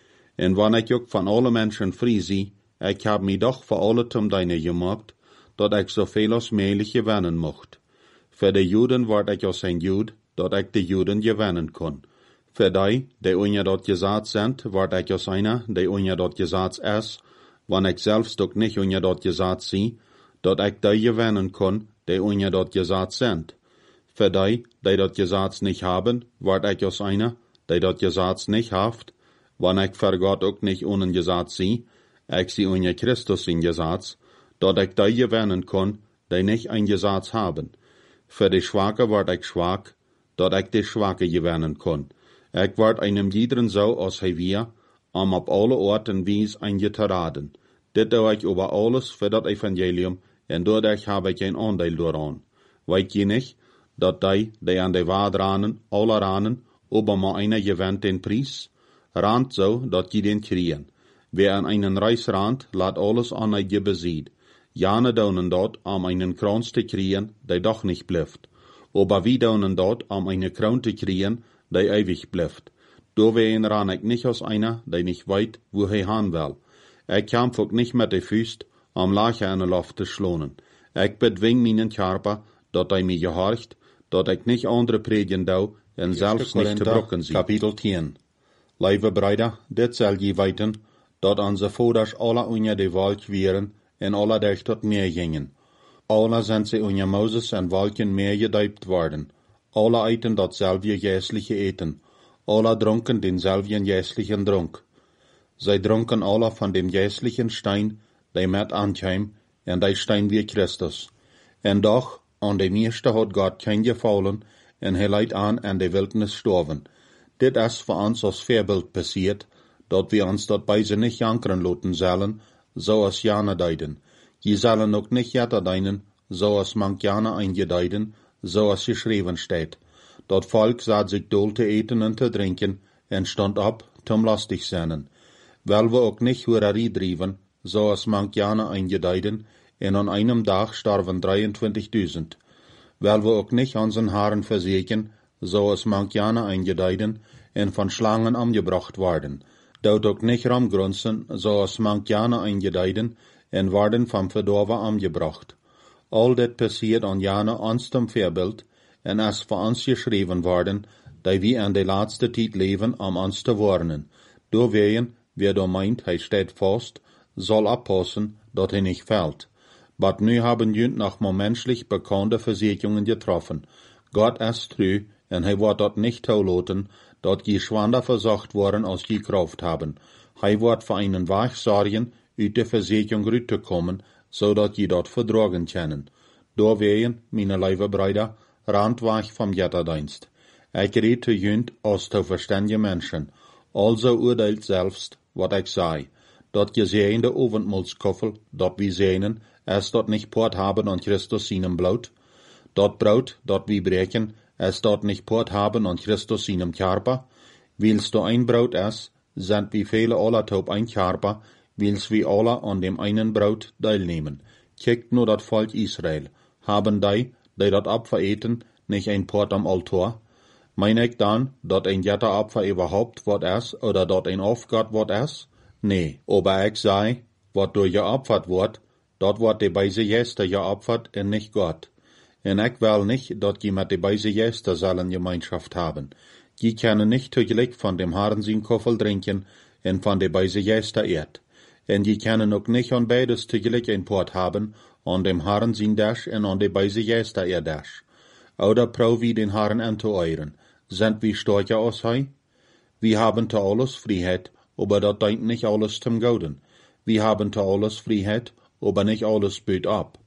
En wanneer ik ook van alle mensen vrij zie, ik heb mij doch voor alle zum deine gemaakt, dat ik zoveel als mogelijk gewinnen mocht. Voor de Joden word ik als een Jood, dat ik de Joden gewinnen kon. Voor die onder dat gezet zijn, word ik als einer, die onder dat gezet is, wanneer ik zelfs ook niet onder dat gezet zie, dat ik die gewinnen kon, die onder dat gezet zijn. Voor die dat gezet niet hebben, word ik als einer, die dat gezet niet heeft, wanneer ik voor God ook niet onder gezet zie, ik zie onder Christus in gezet, dat ik die gewinnen kon, die niet een gezet hebben. Voor de Schwache word ik zwak, dat ik de Schwache gewinnen kon. Ik word einem iederen zo als hij weer, om op alle Orten wies een je te raden. Dit doe ik over alles voor dat evangelium, en doordat heb ik een aandeel daaraan. Weet je niet, dat die aan de waard ranen, alle ranen, over maar einer gewinnt den prijs? Rand zo, dat je den kriegen. Wer an einen Reis rand, laat alles an je bezieht. Jane daunen dort, om einen Kranz te kriegen, die doch nicht blijft. Aber wie daunen dort, om eine Kroon te kriegen, die ewig blijft. Doorwegen ran ik nicht als einer, die nicht weet, wo hij gaan wil. Ik kämpf ook nicht met de vuist, om lache aan de loft te schlonen. Ik bedwing mijn Körper, dat hij mij gehorcht, dat ik nicht andere predigen doe, en zelfs nicht te brokken zie. Kapitel 10. Lieve Brüder, dit zal je weten, dat onze vaders alle onder de wolk wieren, en alle durch tot meer gingen. Alle zijn ze onder Moses en wolken meer gedijpt worden. Alle eten datzelfde geestliche eten. Alle dronken denselben geestlichen dronk. Zij dronken alle van dem geestlichen Stein, die met aankwam, en die Stein wie Christus. En doch, aan de meeste had God geen gefallen, en hij leidt aan de wildnis sterven. Dit is voor ons als voorbeeld passiert, dat we ons dat bij ze niet jankeren laten zullen, zoals jane deiden. Je zullen ook niet jetter deinen, zoals mank jane eingedeiden, zoals geschreven steht. Dat volk zat zich doel te eten en te drinken, en stond op, zum lastig zijn. Wel we ook niet hoererie drijven, zoals mank jane eingedeiden, en aan einem dag starven 23.000. Wel we ook niet onze haren verzeken, zoals mank jane eingedeiden, en van slangen omgebracht worden. Dout ook niet ramgrunzen, zoals mank jane eingedeiden, en worden van verdorven omgebracht. Al dit passiert aan jane ons zum voorbeeld, en is voor ons geschreven worden, die we in de laatste tijd leven om ons te warnen. Doorwegen, wer door meint, hij steht vast, zal oppassen, dat hij niet fällt. Maar nu hebben jullie nog maar menschlich bekannte Versicherungen getroffen. Gott is treu, en hij wordt dat niet toelaten, dat je schwander verzocht worden als je Kraft haben. Hij wordt voor einen Weg zorgen, uit de Versicherung rüttekommen, zodat je dat verdragen können. Doorwegen, meine lieve Brüder, randweg vom Götterdienst. Ik red te junt als te verständige Menschen. Also urteilt selbst, wat ik zei. Dat gezegende Avondmahlskoffel, dat we zenen, is dat nicht Port haben an Christus seinem Blut. Dat Brot, dat we breken, is dat nicht Port haben an Christus seinem Körper. Wils du ein Brot is, sind wie viele alle taub ein Körper, wils wir alle an dem einen Brot teilnehmen. Kijkt nur dat Volk Israel. Haben die dat Opfer eten, nicht ein Port am Altar? Meine ich dann, dat ein Götteropfer überhaupt wat is, oder dat ein Aufgott wat is? Nee, aber ich sei, wat durch geopfert wordt, dat wordt de beise Gäste geopfert en nicht Gott. En ich will nicht, dat je met de beise Gäste zullen Gemeinschaft haben. Je können nicht tegelijk van dem Herrn zijn koffel drinken en van de beise Gäste eet. En je können ook nicht an beides tegelijk een Port haben, an dem Herrn zijn Dash en an de beise Gäste ihr Dash. Oder prau wie den Herrn an zu euren. Sind wir stärker als hij? Wir haben zu alles Freiheit, aber dat deint nicht alles zum Gouden. Wir haben zu alles Freiheit, aber nicht alles böt ab.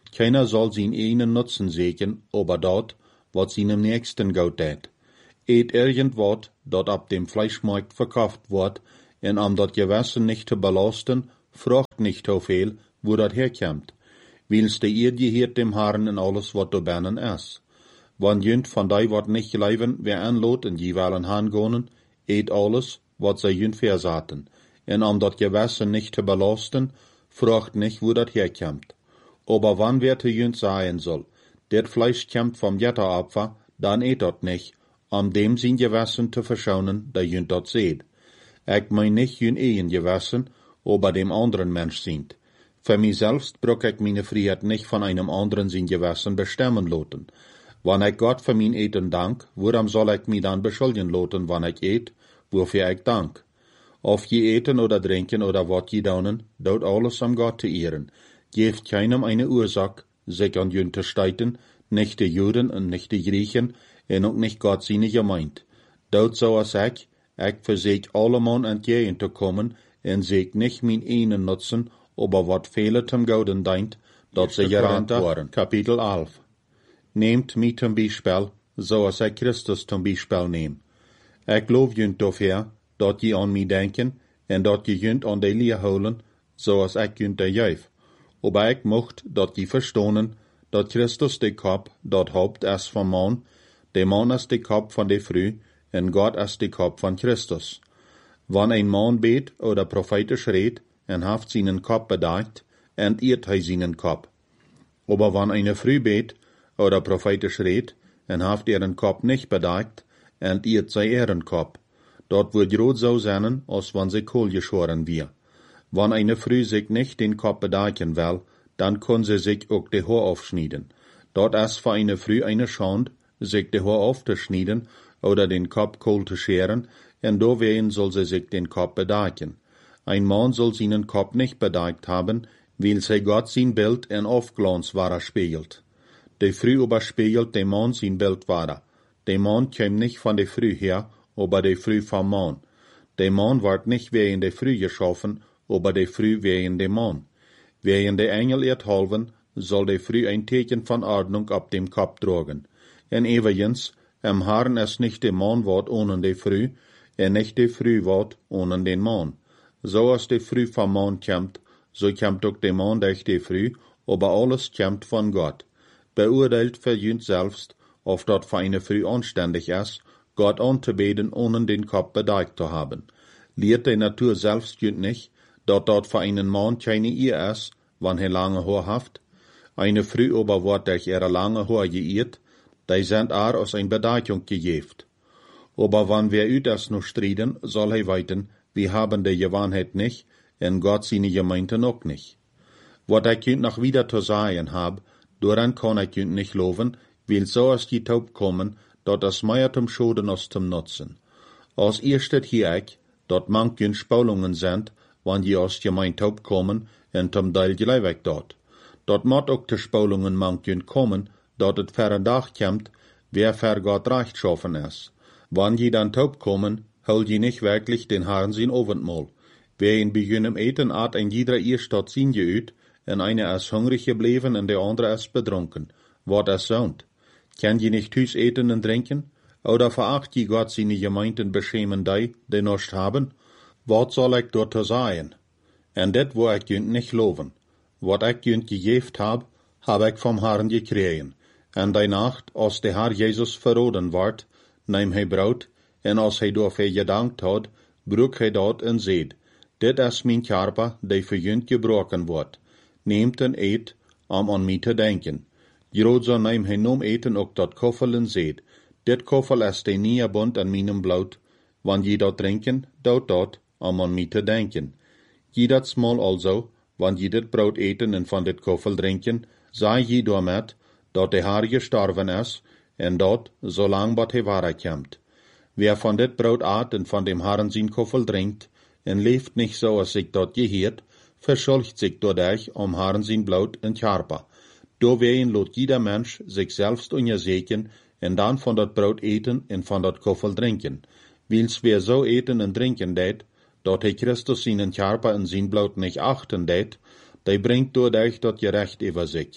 Keiner soll zijn einen Nutzen sehen, aber dort, wat seinem Nächsten gut tät. Eet irgendwat, dat ab dem Fleischmarkt verkauft wordt, en om dat Gewissen nicht te belasten, vraagt nicht so viel, wo dat herkommt. Wils de eer geheert dem Herrn in alles wat du binnen is. Wann jünt van die wat nicht leven, wer aanloot en die willen hangonen, eet alles, wat zij jünt verzaten. En om dat Gewissen nicht te belasten, vraagt nicht, wo dat herkommt. Aber wann wer te jünt sagen soll, dat Fleisch kommt vom Jetterapfer, dann eet dat nicht, om dem zijn Gewissen te verschonen, dat jünt dat seht. Ik mein nicht jün een Gewissen, aber dem anderen Mensch sind. Für mich selbst brauch ich meine Freiheit nicht von einem anderen sein Gewissen bestimmen lassen. Wann ich Gott für mein Eten dank, worum soll ich mich dann beschuldigen lassen, wann ich eet, wofür ich dank? Auf je eten oder trinken oder wat je daunen, dort alles am Gott zu ehren. Geeft keinem eine Ursache, sich an jün te steiten, nicht die Juden und nicht die Griechen, en auch nicht Gott seine gemeint. Dort so als ich verseg allemal entgegen te kommen, en zeg nicht mein einen nutzen, aber wat viele zum Gouden deint, dat sie gerannt waren. Kapitel 11. Nehmt mich zum Beispiel, so als ich Christus zum Beispiel nehm. Ich glaub jünt dafür, dat je an mich denken, en dat je jünt an die Leer holen, so als ich jünt der Jäuf. Aber ich mocht, dat je verstonen, dat Christus de Kopf, dat Haupt is van man, de man is de Kopf van de Früh, en Gott is de Kopf van Christus. Wann ein Mann bet oder prophetisch redt, en haft seinen Kopf bedeckt, entehrt hij seinen Kopf. Aber wann eine Früh bet oder prophetisch redt, en haft ihren Kopf nicht bedeckt, entehrt zij ihren Kopf. Dort wird rot so sein, als wann sie Kohl geschoren wir. Wann eine Früh sich nicht den Kopf bedecken will, dann kann sie sich auch die Haar aufschneiden. Dort ist für eine Früh eine Schande, sich die Haar aufzuschneiden oder den Kopf Kohl zu scheren, en doorwegen soll sie sich den Kopf bedecken. Ein Mann soll seinen Kopf nicht bedeckt haben, weil sie Gott sein Bild in Aufglanz wahrer spiegelt. Die Früh überspiegelt dem Mann sein Bild wahrer. Der Mann käme nicht von der Früh her, aber der Früh vom Mann. Der Mann wird nicht wegen der Früh geschaffen, aber der Früh wegen dem Mann. Wegen der Engel erhalten, soll der Früh ein Teken von Ordnung ab dem Kopf tragen. En übrigens, im Herrn ist nicht der Mann wort ohne der Früh, en nicht der Früh wort ohne den Mann. So als der Früh vom Mann kommt, so kommt auch der Mann durch die Früh, aber alles kommt von Gott. Beurteilt verjünt selbst, ob dort für eine Früh anständig ist, Gott anzubeten, ohne den Kopf bedeckt zu haben. Lehrt die Natur selbst jünt nicht, dort für einen Mann keine Ehe ist, wann er lange Haar haft. Eine Früh aber wird durch ihre lange Haar geirrt, die sind aus ein Bedeckung gegeft. Aber wann wir ut das noch striden, soll er weiten, wir haben die Gewohnheit nicht, en Gott seine Gemeinde auch nicht. Wat ich jünt noch wieder zu sagen hab, daran kann ich jünt nicht loben, weil so als die Taub kommen, dort das mehr zum Schoden als zum Nutzen. Als erstes hier ich, dort manchen Spalungen sind, wann die aus Gemeinde Taub kommen, en zum Teil gleich dort. Dort mod auch die Spalungen manchen kommen, dort et verre Dach kommt, wer für Gott recht schaffen ist. Wann die dann taub kommen, hol die nicht wirklich den Herrn sein Abendmahl. Wer in beginnen eten hat ein jeder erst dort sein geüt, en eine ist hungrig geblieben und der andere ist betrunken. Wat es sound? Kann die nicht Hüs eten und trinken? Oder veracht die Gott seine Gemeinden beschämen die nicht haben? Wat soll ich dort sagen? En det wo ich jünt nicht loben. Wat ich jünt gegeft hab ich vom Herrn gekriegen. En die Nacht, als der Herr Jesus verroden ward, neem hij brood, en als hij daarvoor gedankt had, broek hij dat en zeid, dit is mijn Körper, die voor jullie gebroken wordt. Neemt en eet, om aan mij te denken. Grootzo neem hij noem eten ook dat koffel en zeid, dit koffel is de nieuwe bond aan mijn bloed, wanneer je dat drinken, dat, om aan mij te denken. Je dat smal also, wanneer je dit brood eten en van dit koffel drinken, zei je daarmet, dat de Herr gestorven is, en dat, zolang wat hij waarheid Wer von dit brood aat en van dem Herrn zijn koffel drinkt, en leeft nicht so, als sich dat geheert, verschuldigt sich dadurch om Herrn zijn bloed en Körper. Doorwegen lot jeder Mensch sich selbst untersegen, en dan van dat brood eten en van dat koffel drinken. Wils wer so eten en drinken deed, dat hij Christus seinen Körper en zijn bloed nicht achten deed, die bringt dadurch dat gerecht über sich.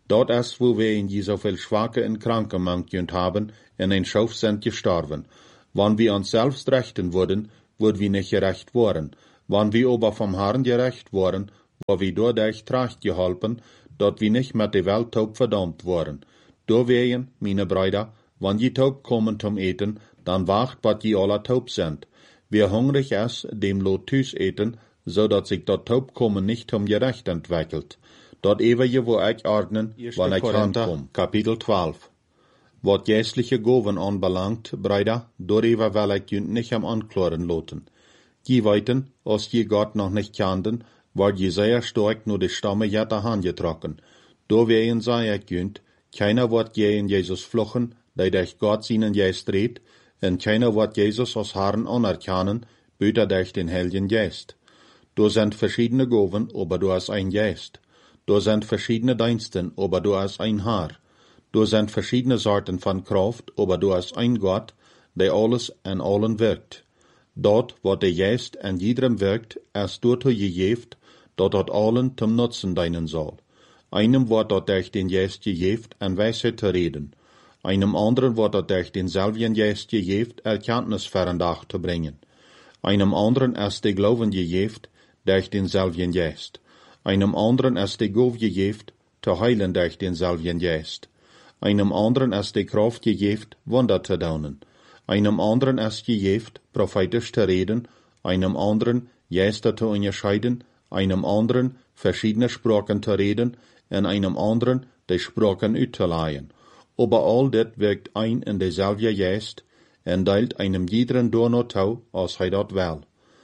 Dort ist, wo wir in so viel Schwache und Kranke manchjünd haben, in ein Schauf sind gestorben. Wann wir uns selbst rechten würden, würd wir nicht gerecht worden. Wann wir aber vom Herrn gerecht worden, wo wir dadurch tracht geholpen, dort wir nicht mit der Welt taub verdammt worden. Deswegen, meine Brüder, wann je taub kommen zum Eten, dann wacht, wat je alle taub sind. Wer hungrig ist, dem lot Tüs eten, so dat sich dort taub kommen nicht zum Gerecht entwickelt. Dort ewige wo ich ordnen, wann ich rankom. Kapitel 12. Wat geistliche Goven anbelangt, Brüder, darüber will ich jünd nicht am Anklären loten. Je weiten, als je Gott noch nicht kannten, war je sehr stark nur die Stamme jetter Hand getrocken. Da wehen sei ich jünd, keiner wird je in Jesus fluchen, da durch Gott seinen Geist redt, und keiner wird Jesus als Herrn anerkennen, büter durch den Heiligen Geist. Da sind verschiedene Goven, aber du hast ein Geist. Da sind verschiedene Diensten, aber du hast ein Herr. Da sind verschiedene Sorten von Kraft, aber du hast ein Gott, der alles an allen wirkt. Dort, wo der Geist an jedem wirkt, erst dort gegeben, dort hat allen zum Nutzen dienen soll. Einem wird dort durch den Geist gegeben, an Weisheit zu reden. Einem anderen wird dort durch denselben Geist gegeben, Erkenntnis verandach zu bringen. Einem anderen ist der Glauben gegeben, durch denselben Geist. Einem anderen ist der Gabe gegeben, zu heilen durch denselben Geist. Einem anderen ist die Kraft gegeben, Wunder zu tun. Einem anderen ist gegeben, prophetisch zu reden, einem anderen Geister zu unterscheiden, einem anderen verschiedene Sprachen zu reden, und einem anderen die Sprachen auszuleihen. Aber all das wirkt ein in derselbe Geist, und teilt einem jeden Donner zu, als dort will.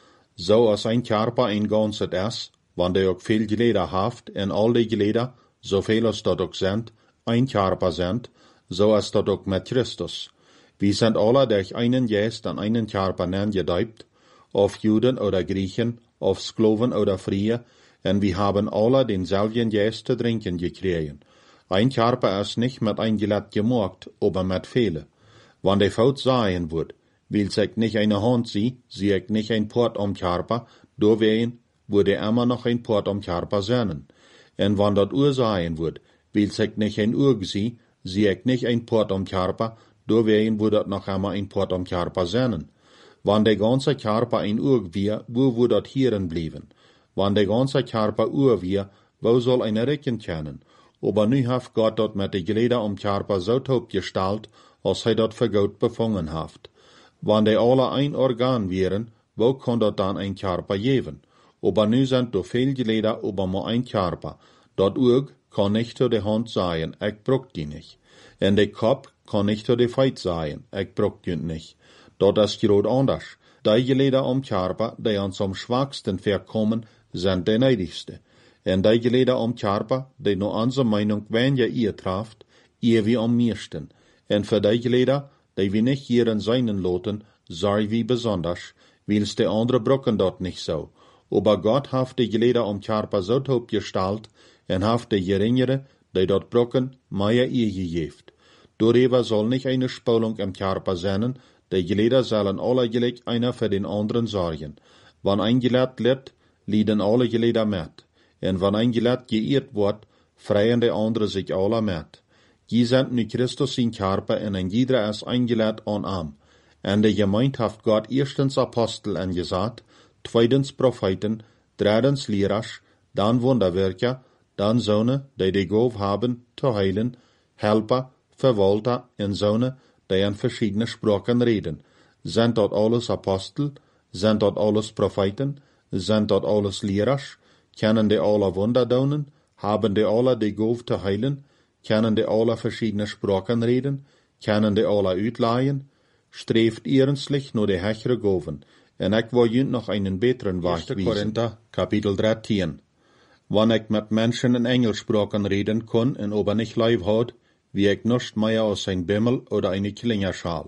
So als ein Körper ein Ganzes ist, wann der auch viel Glieder haft, und all die Glieder, so viel als dort auch sind, ein Körper sind, so ist dort auch mit Christus. Wir sind alle durch einen Geist an einen Körper gedeibt, auf Juden oder Griechen, auf Sklaven oder Freie, und wir haben alle denselben Geist zu trinken gekriegt. Ein Körper ist nicht mit ein Gelät gemacht, aber mit viele. Wann der Faut sein wird, will sich nicht eine Hand sie ich nicht ein Port am Körper, deswegen würde immer noch ein Port am Körper sein. Und wann dort Uhr sein wird, will sich nicht ein Uhr sie ich nicht ein Port am Körper, deswegen würde dort noch immer ein Port am Körper sein. Wann der ganze Körper ein Uhr wir, wo würde dort hierin blieben? Wann der ganze Körper Uhr wir, wo soll eine Recken kennen? Aber nu hat Gott dort mit den Glieder am Körper so taub gestaltet, als dort für Gott befangen haft. Wann die alle ein Organ wären, wo kann dort dann ein Körper geben? Aber nu sind doch viel Glieder, aber nur ein Körper. Dort Uhr kann nicht zu der Hand sein, ich brauch die nicht. Und der Kopf kann nicht zu der Feit sein, ich brauch die nicht. Dort ist gerade anders. Die Glieder am Körper, die uns am schwachsten verkommen, sind die neidigste. Und die Glieder am Körper, die nur unsere Meinung, wenn ihr trafft, ihr wie am meisten. Und für die Glieder, die wir nicht hier in seinen loten, sei wie besonders, weil's die andere Brücken dort nicht so. Aber Gott hat die Glieder am Körper so taub gestaltet, und hat die geringere, die dort Brücken, mehr ihr gegeben. Darüber soll nicht eine Spaltung im Körper sein, die Glieder sollen alle gleich einer für den anderen sorgen. Wenn ein Glied lebt, leiden alle Glieder mit. Und wenn ein Glied geirrt wird, freien die anderen sich alle mit. Die sind nu Christus in Körper und ein jeder ist ein Glied an Arm. Und die Gemeinde hat Gott erstens Apostel angesagt, zweitens Propheten, drittens Lehrer, dann Wunderwirker, dann Söhne, die Gabe haben, zu heilen, Helper, Verwalter und Söhne, die in verschiedene Sprachen reden. Sind dort alles Apostel? Sind dort alles Propheten? Sind dort alles Lehrer? Kennen die alle Wunder tun? Haben die alle die Gabe zu heilen? Kennen die alle verschiedene Sprachen reden? Kennen die alle uitleihen? Streeft ernstlich nur die hechere Gaven. En ik wil jullie noch einen besseren Weg 1. wiesen. Korinther, Kapitel 13. Wann ich mit Menschen in Engelsprachen reden kann und aber nicht live hat, wie ich nicht mehr als ein Bimmel oder eine Klingerschal.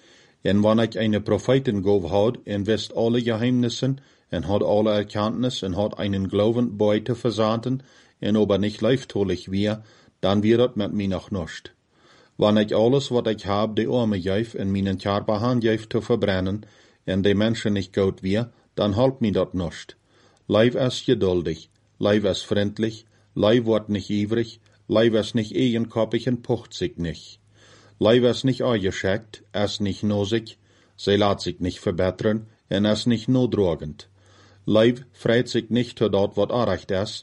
Und wenn ich eine Prophetengabe hat und wisst alle Geheimnisse und hat alle Erkenntnis und hat einen Glauben beute versaten und aber nicht leiftolich wir, dann wird das mit mir noch nicht. Wenn ich alles, was ich hab, die Arme gebe und meinen Körper handgebe zu verbrennen und die Menschen nicht gut wir, dann halt mir das nicht. Leib ist geduldig, Leib ist freundlich, Leib wird nicht ivrig, Leib es nicht eigenkoppig en pocht sich nicht. Leib es nicht eingeschickt, es nicht nosig, sie laat sich nicht verbessern, en es nicht nodrogend. Leib freit sich nicht zu dort, wat arecht is,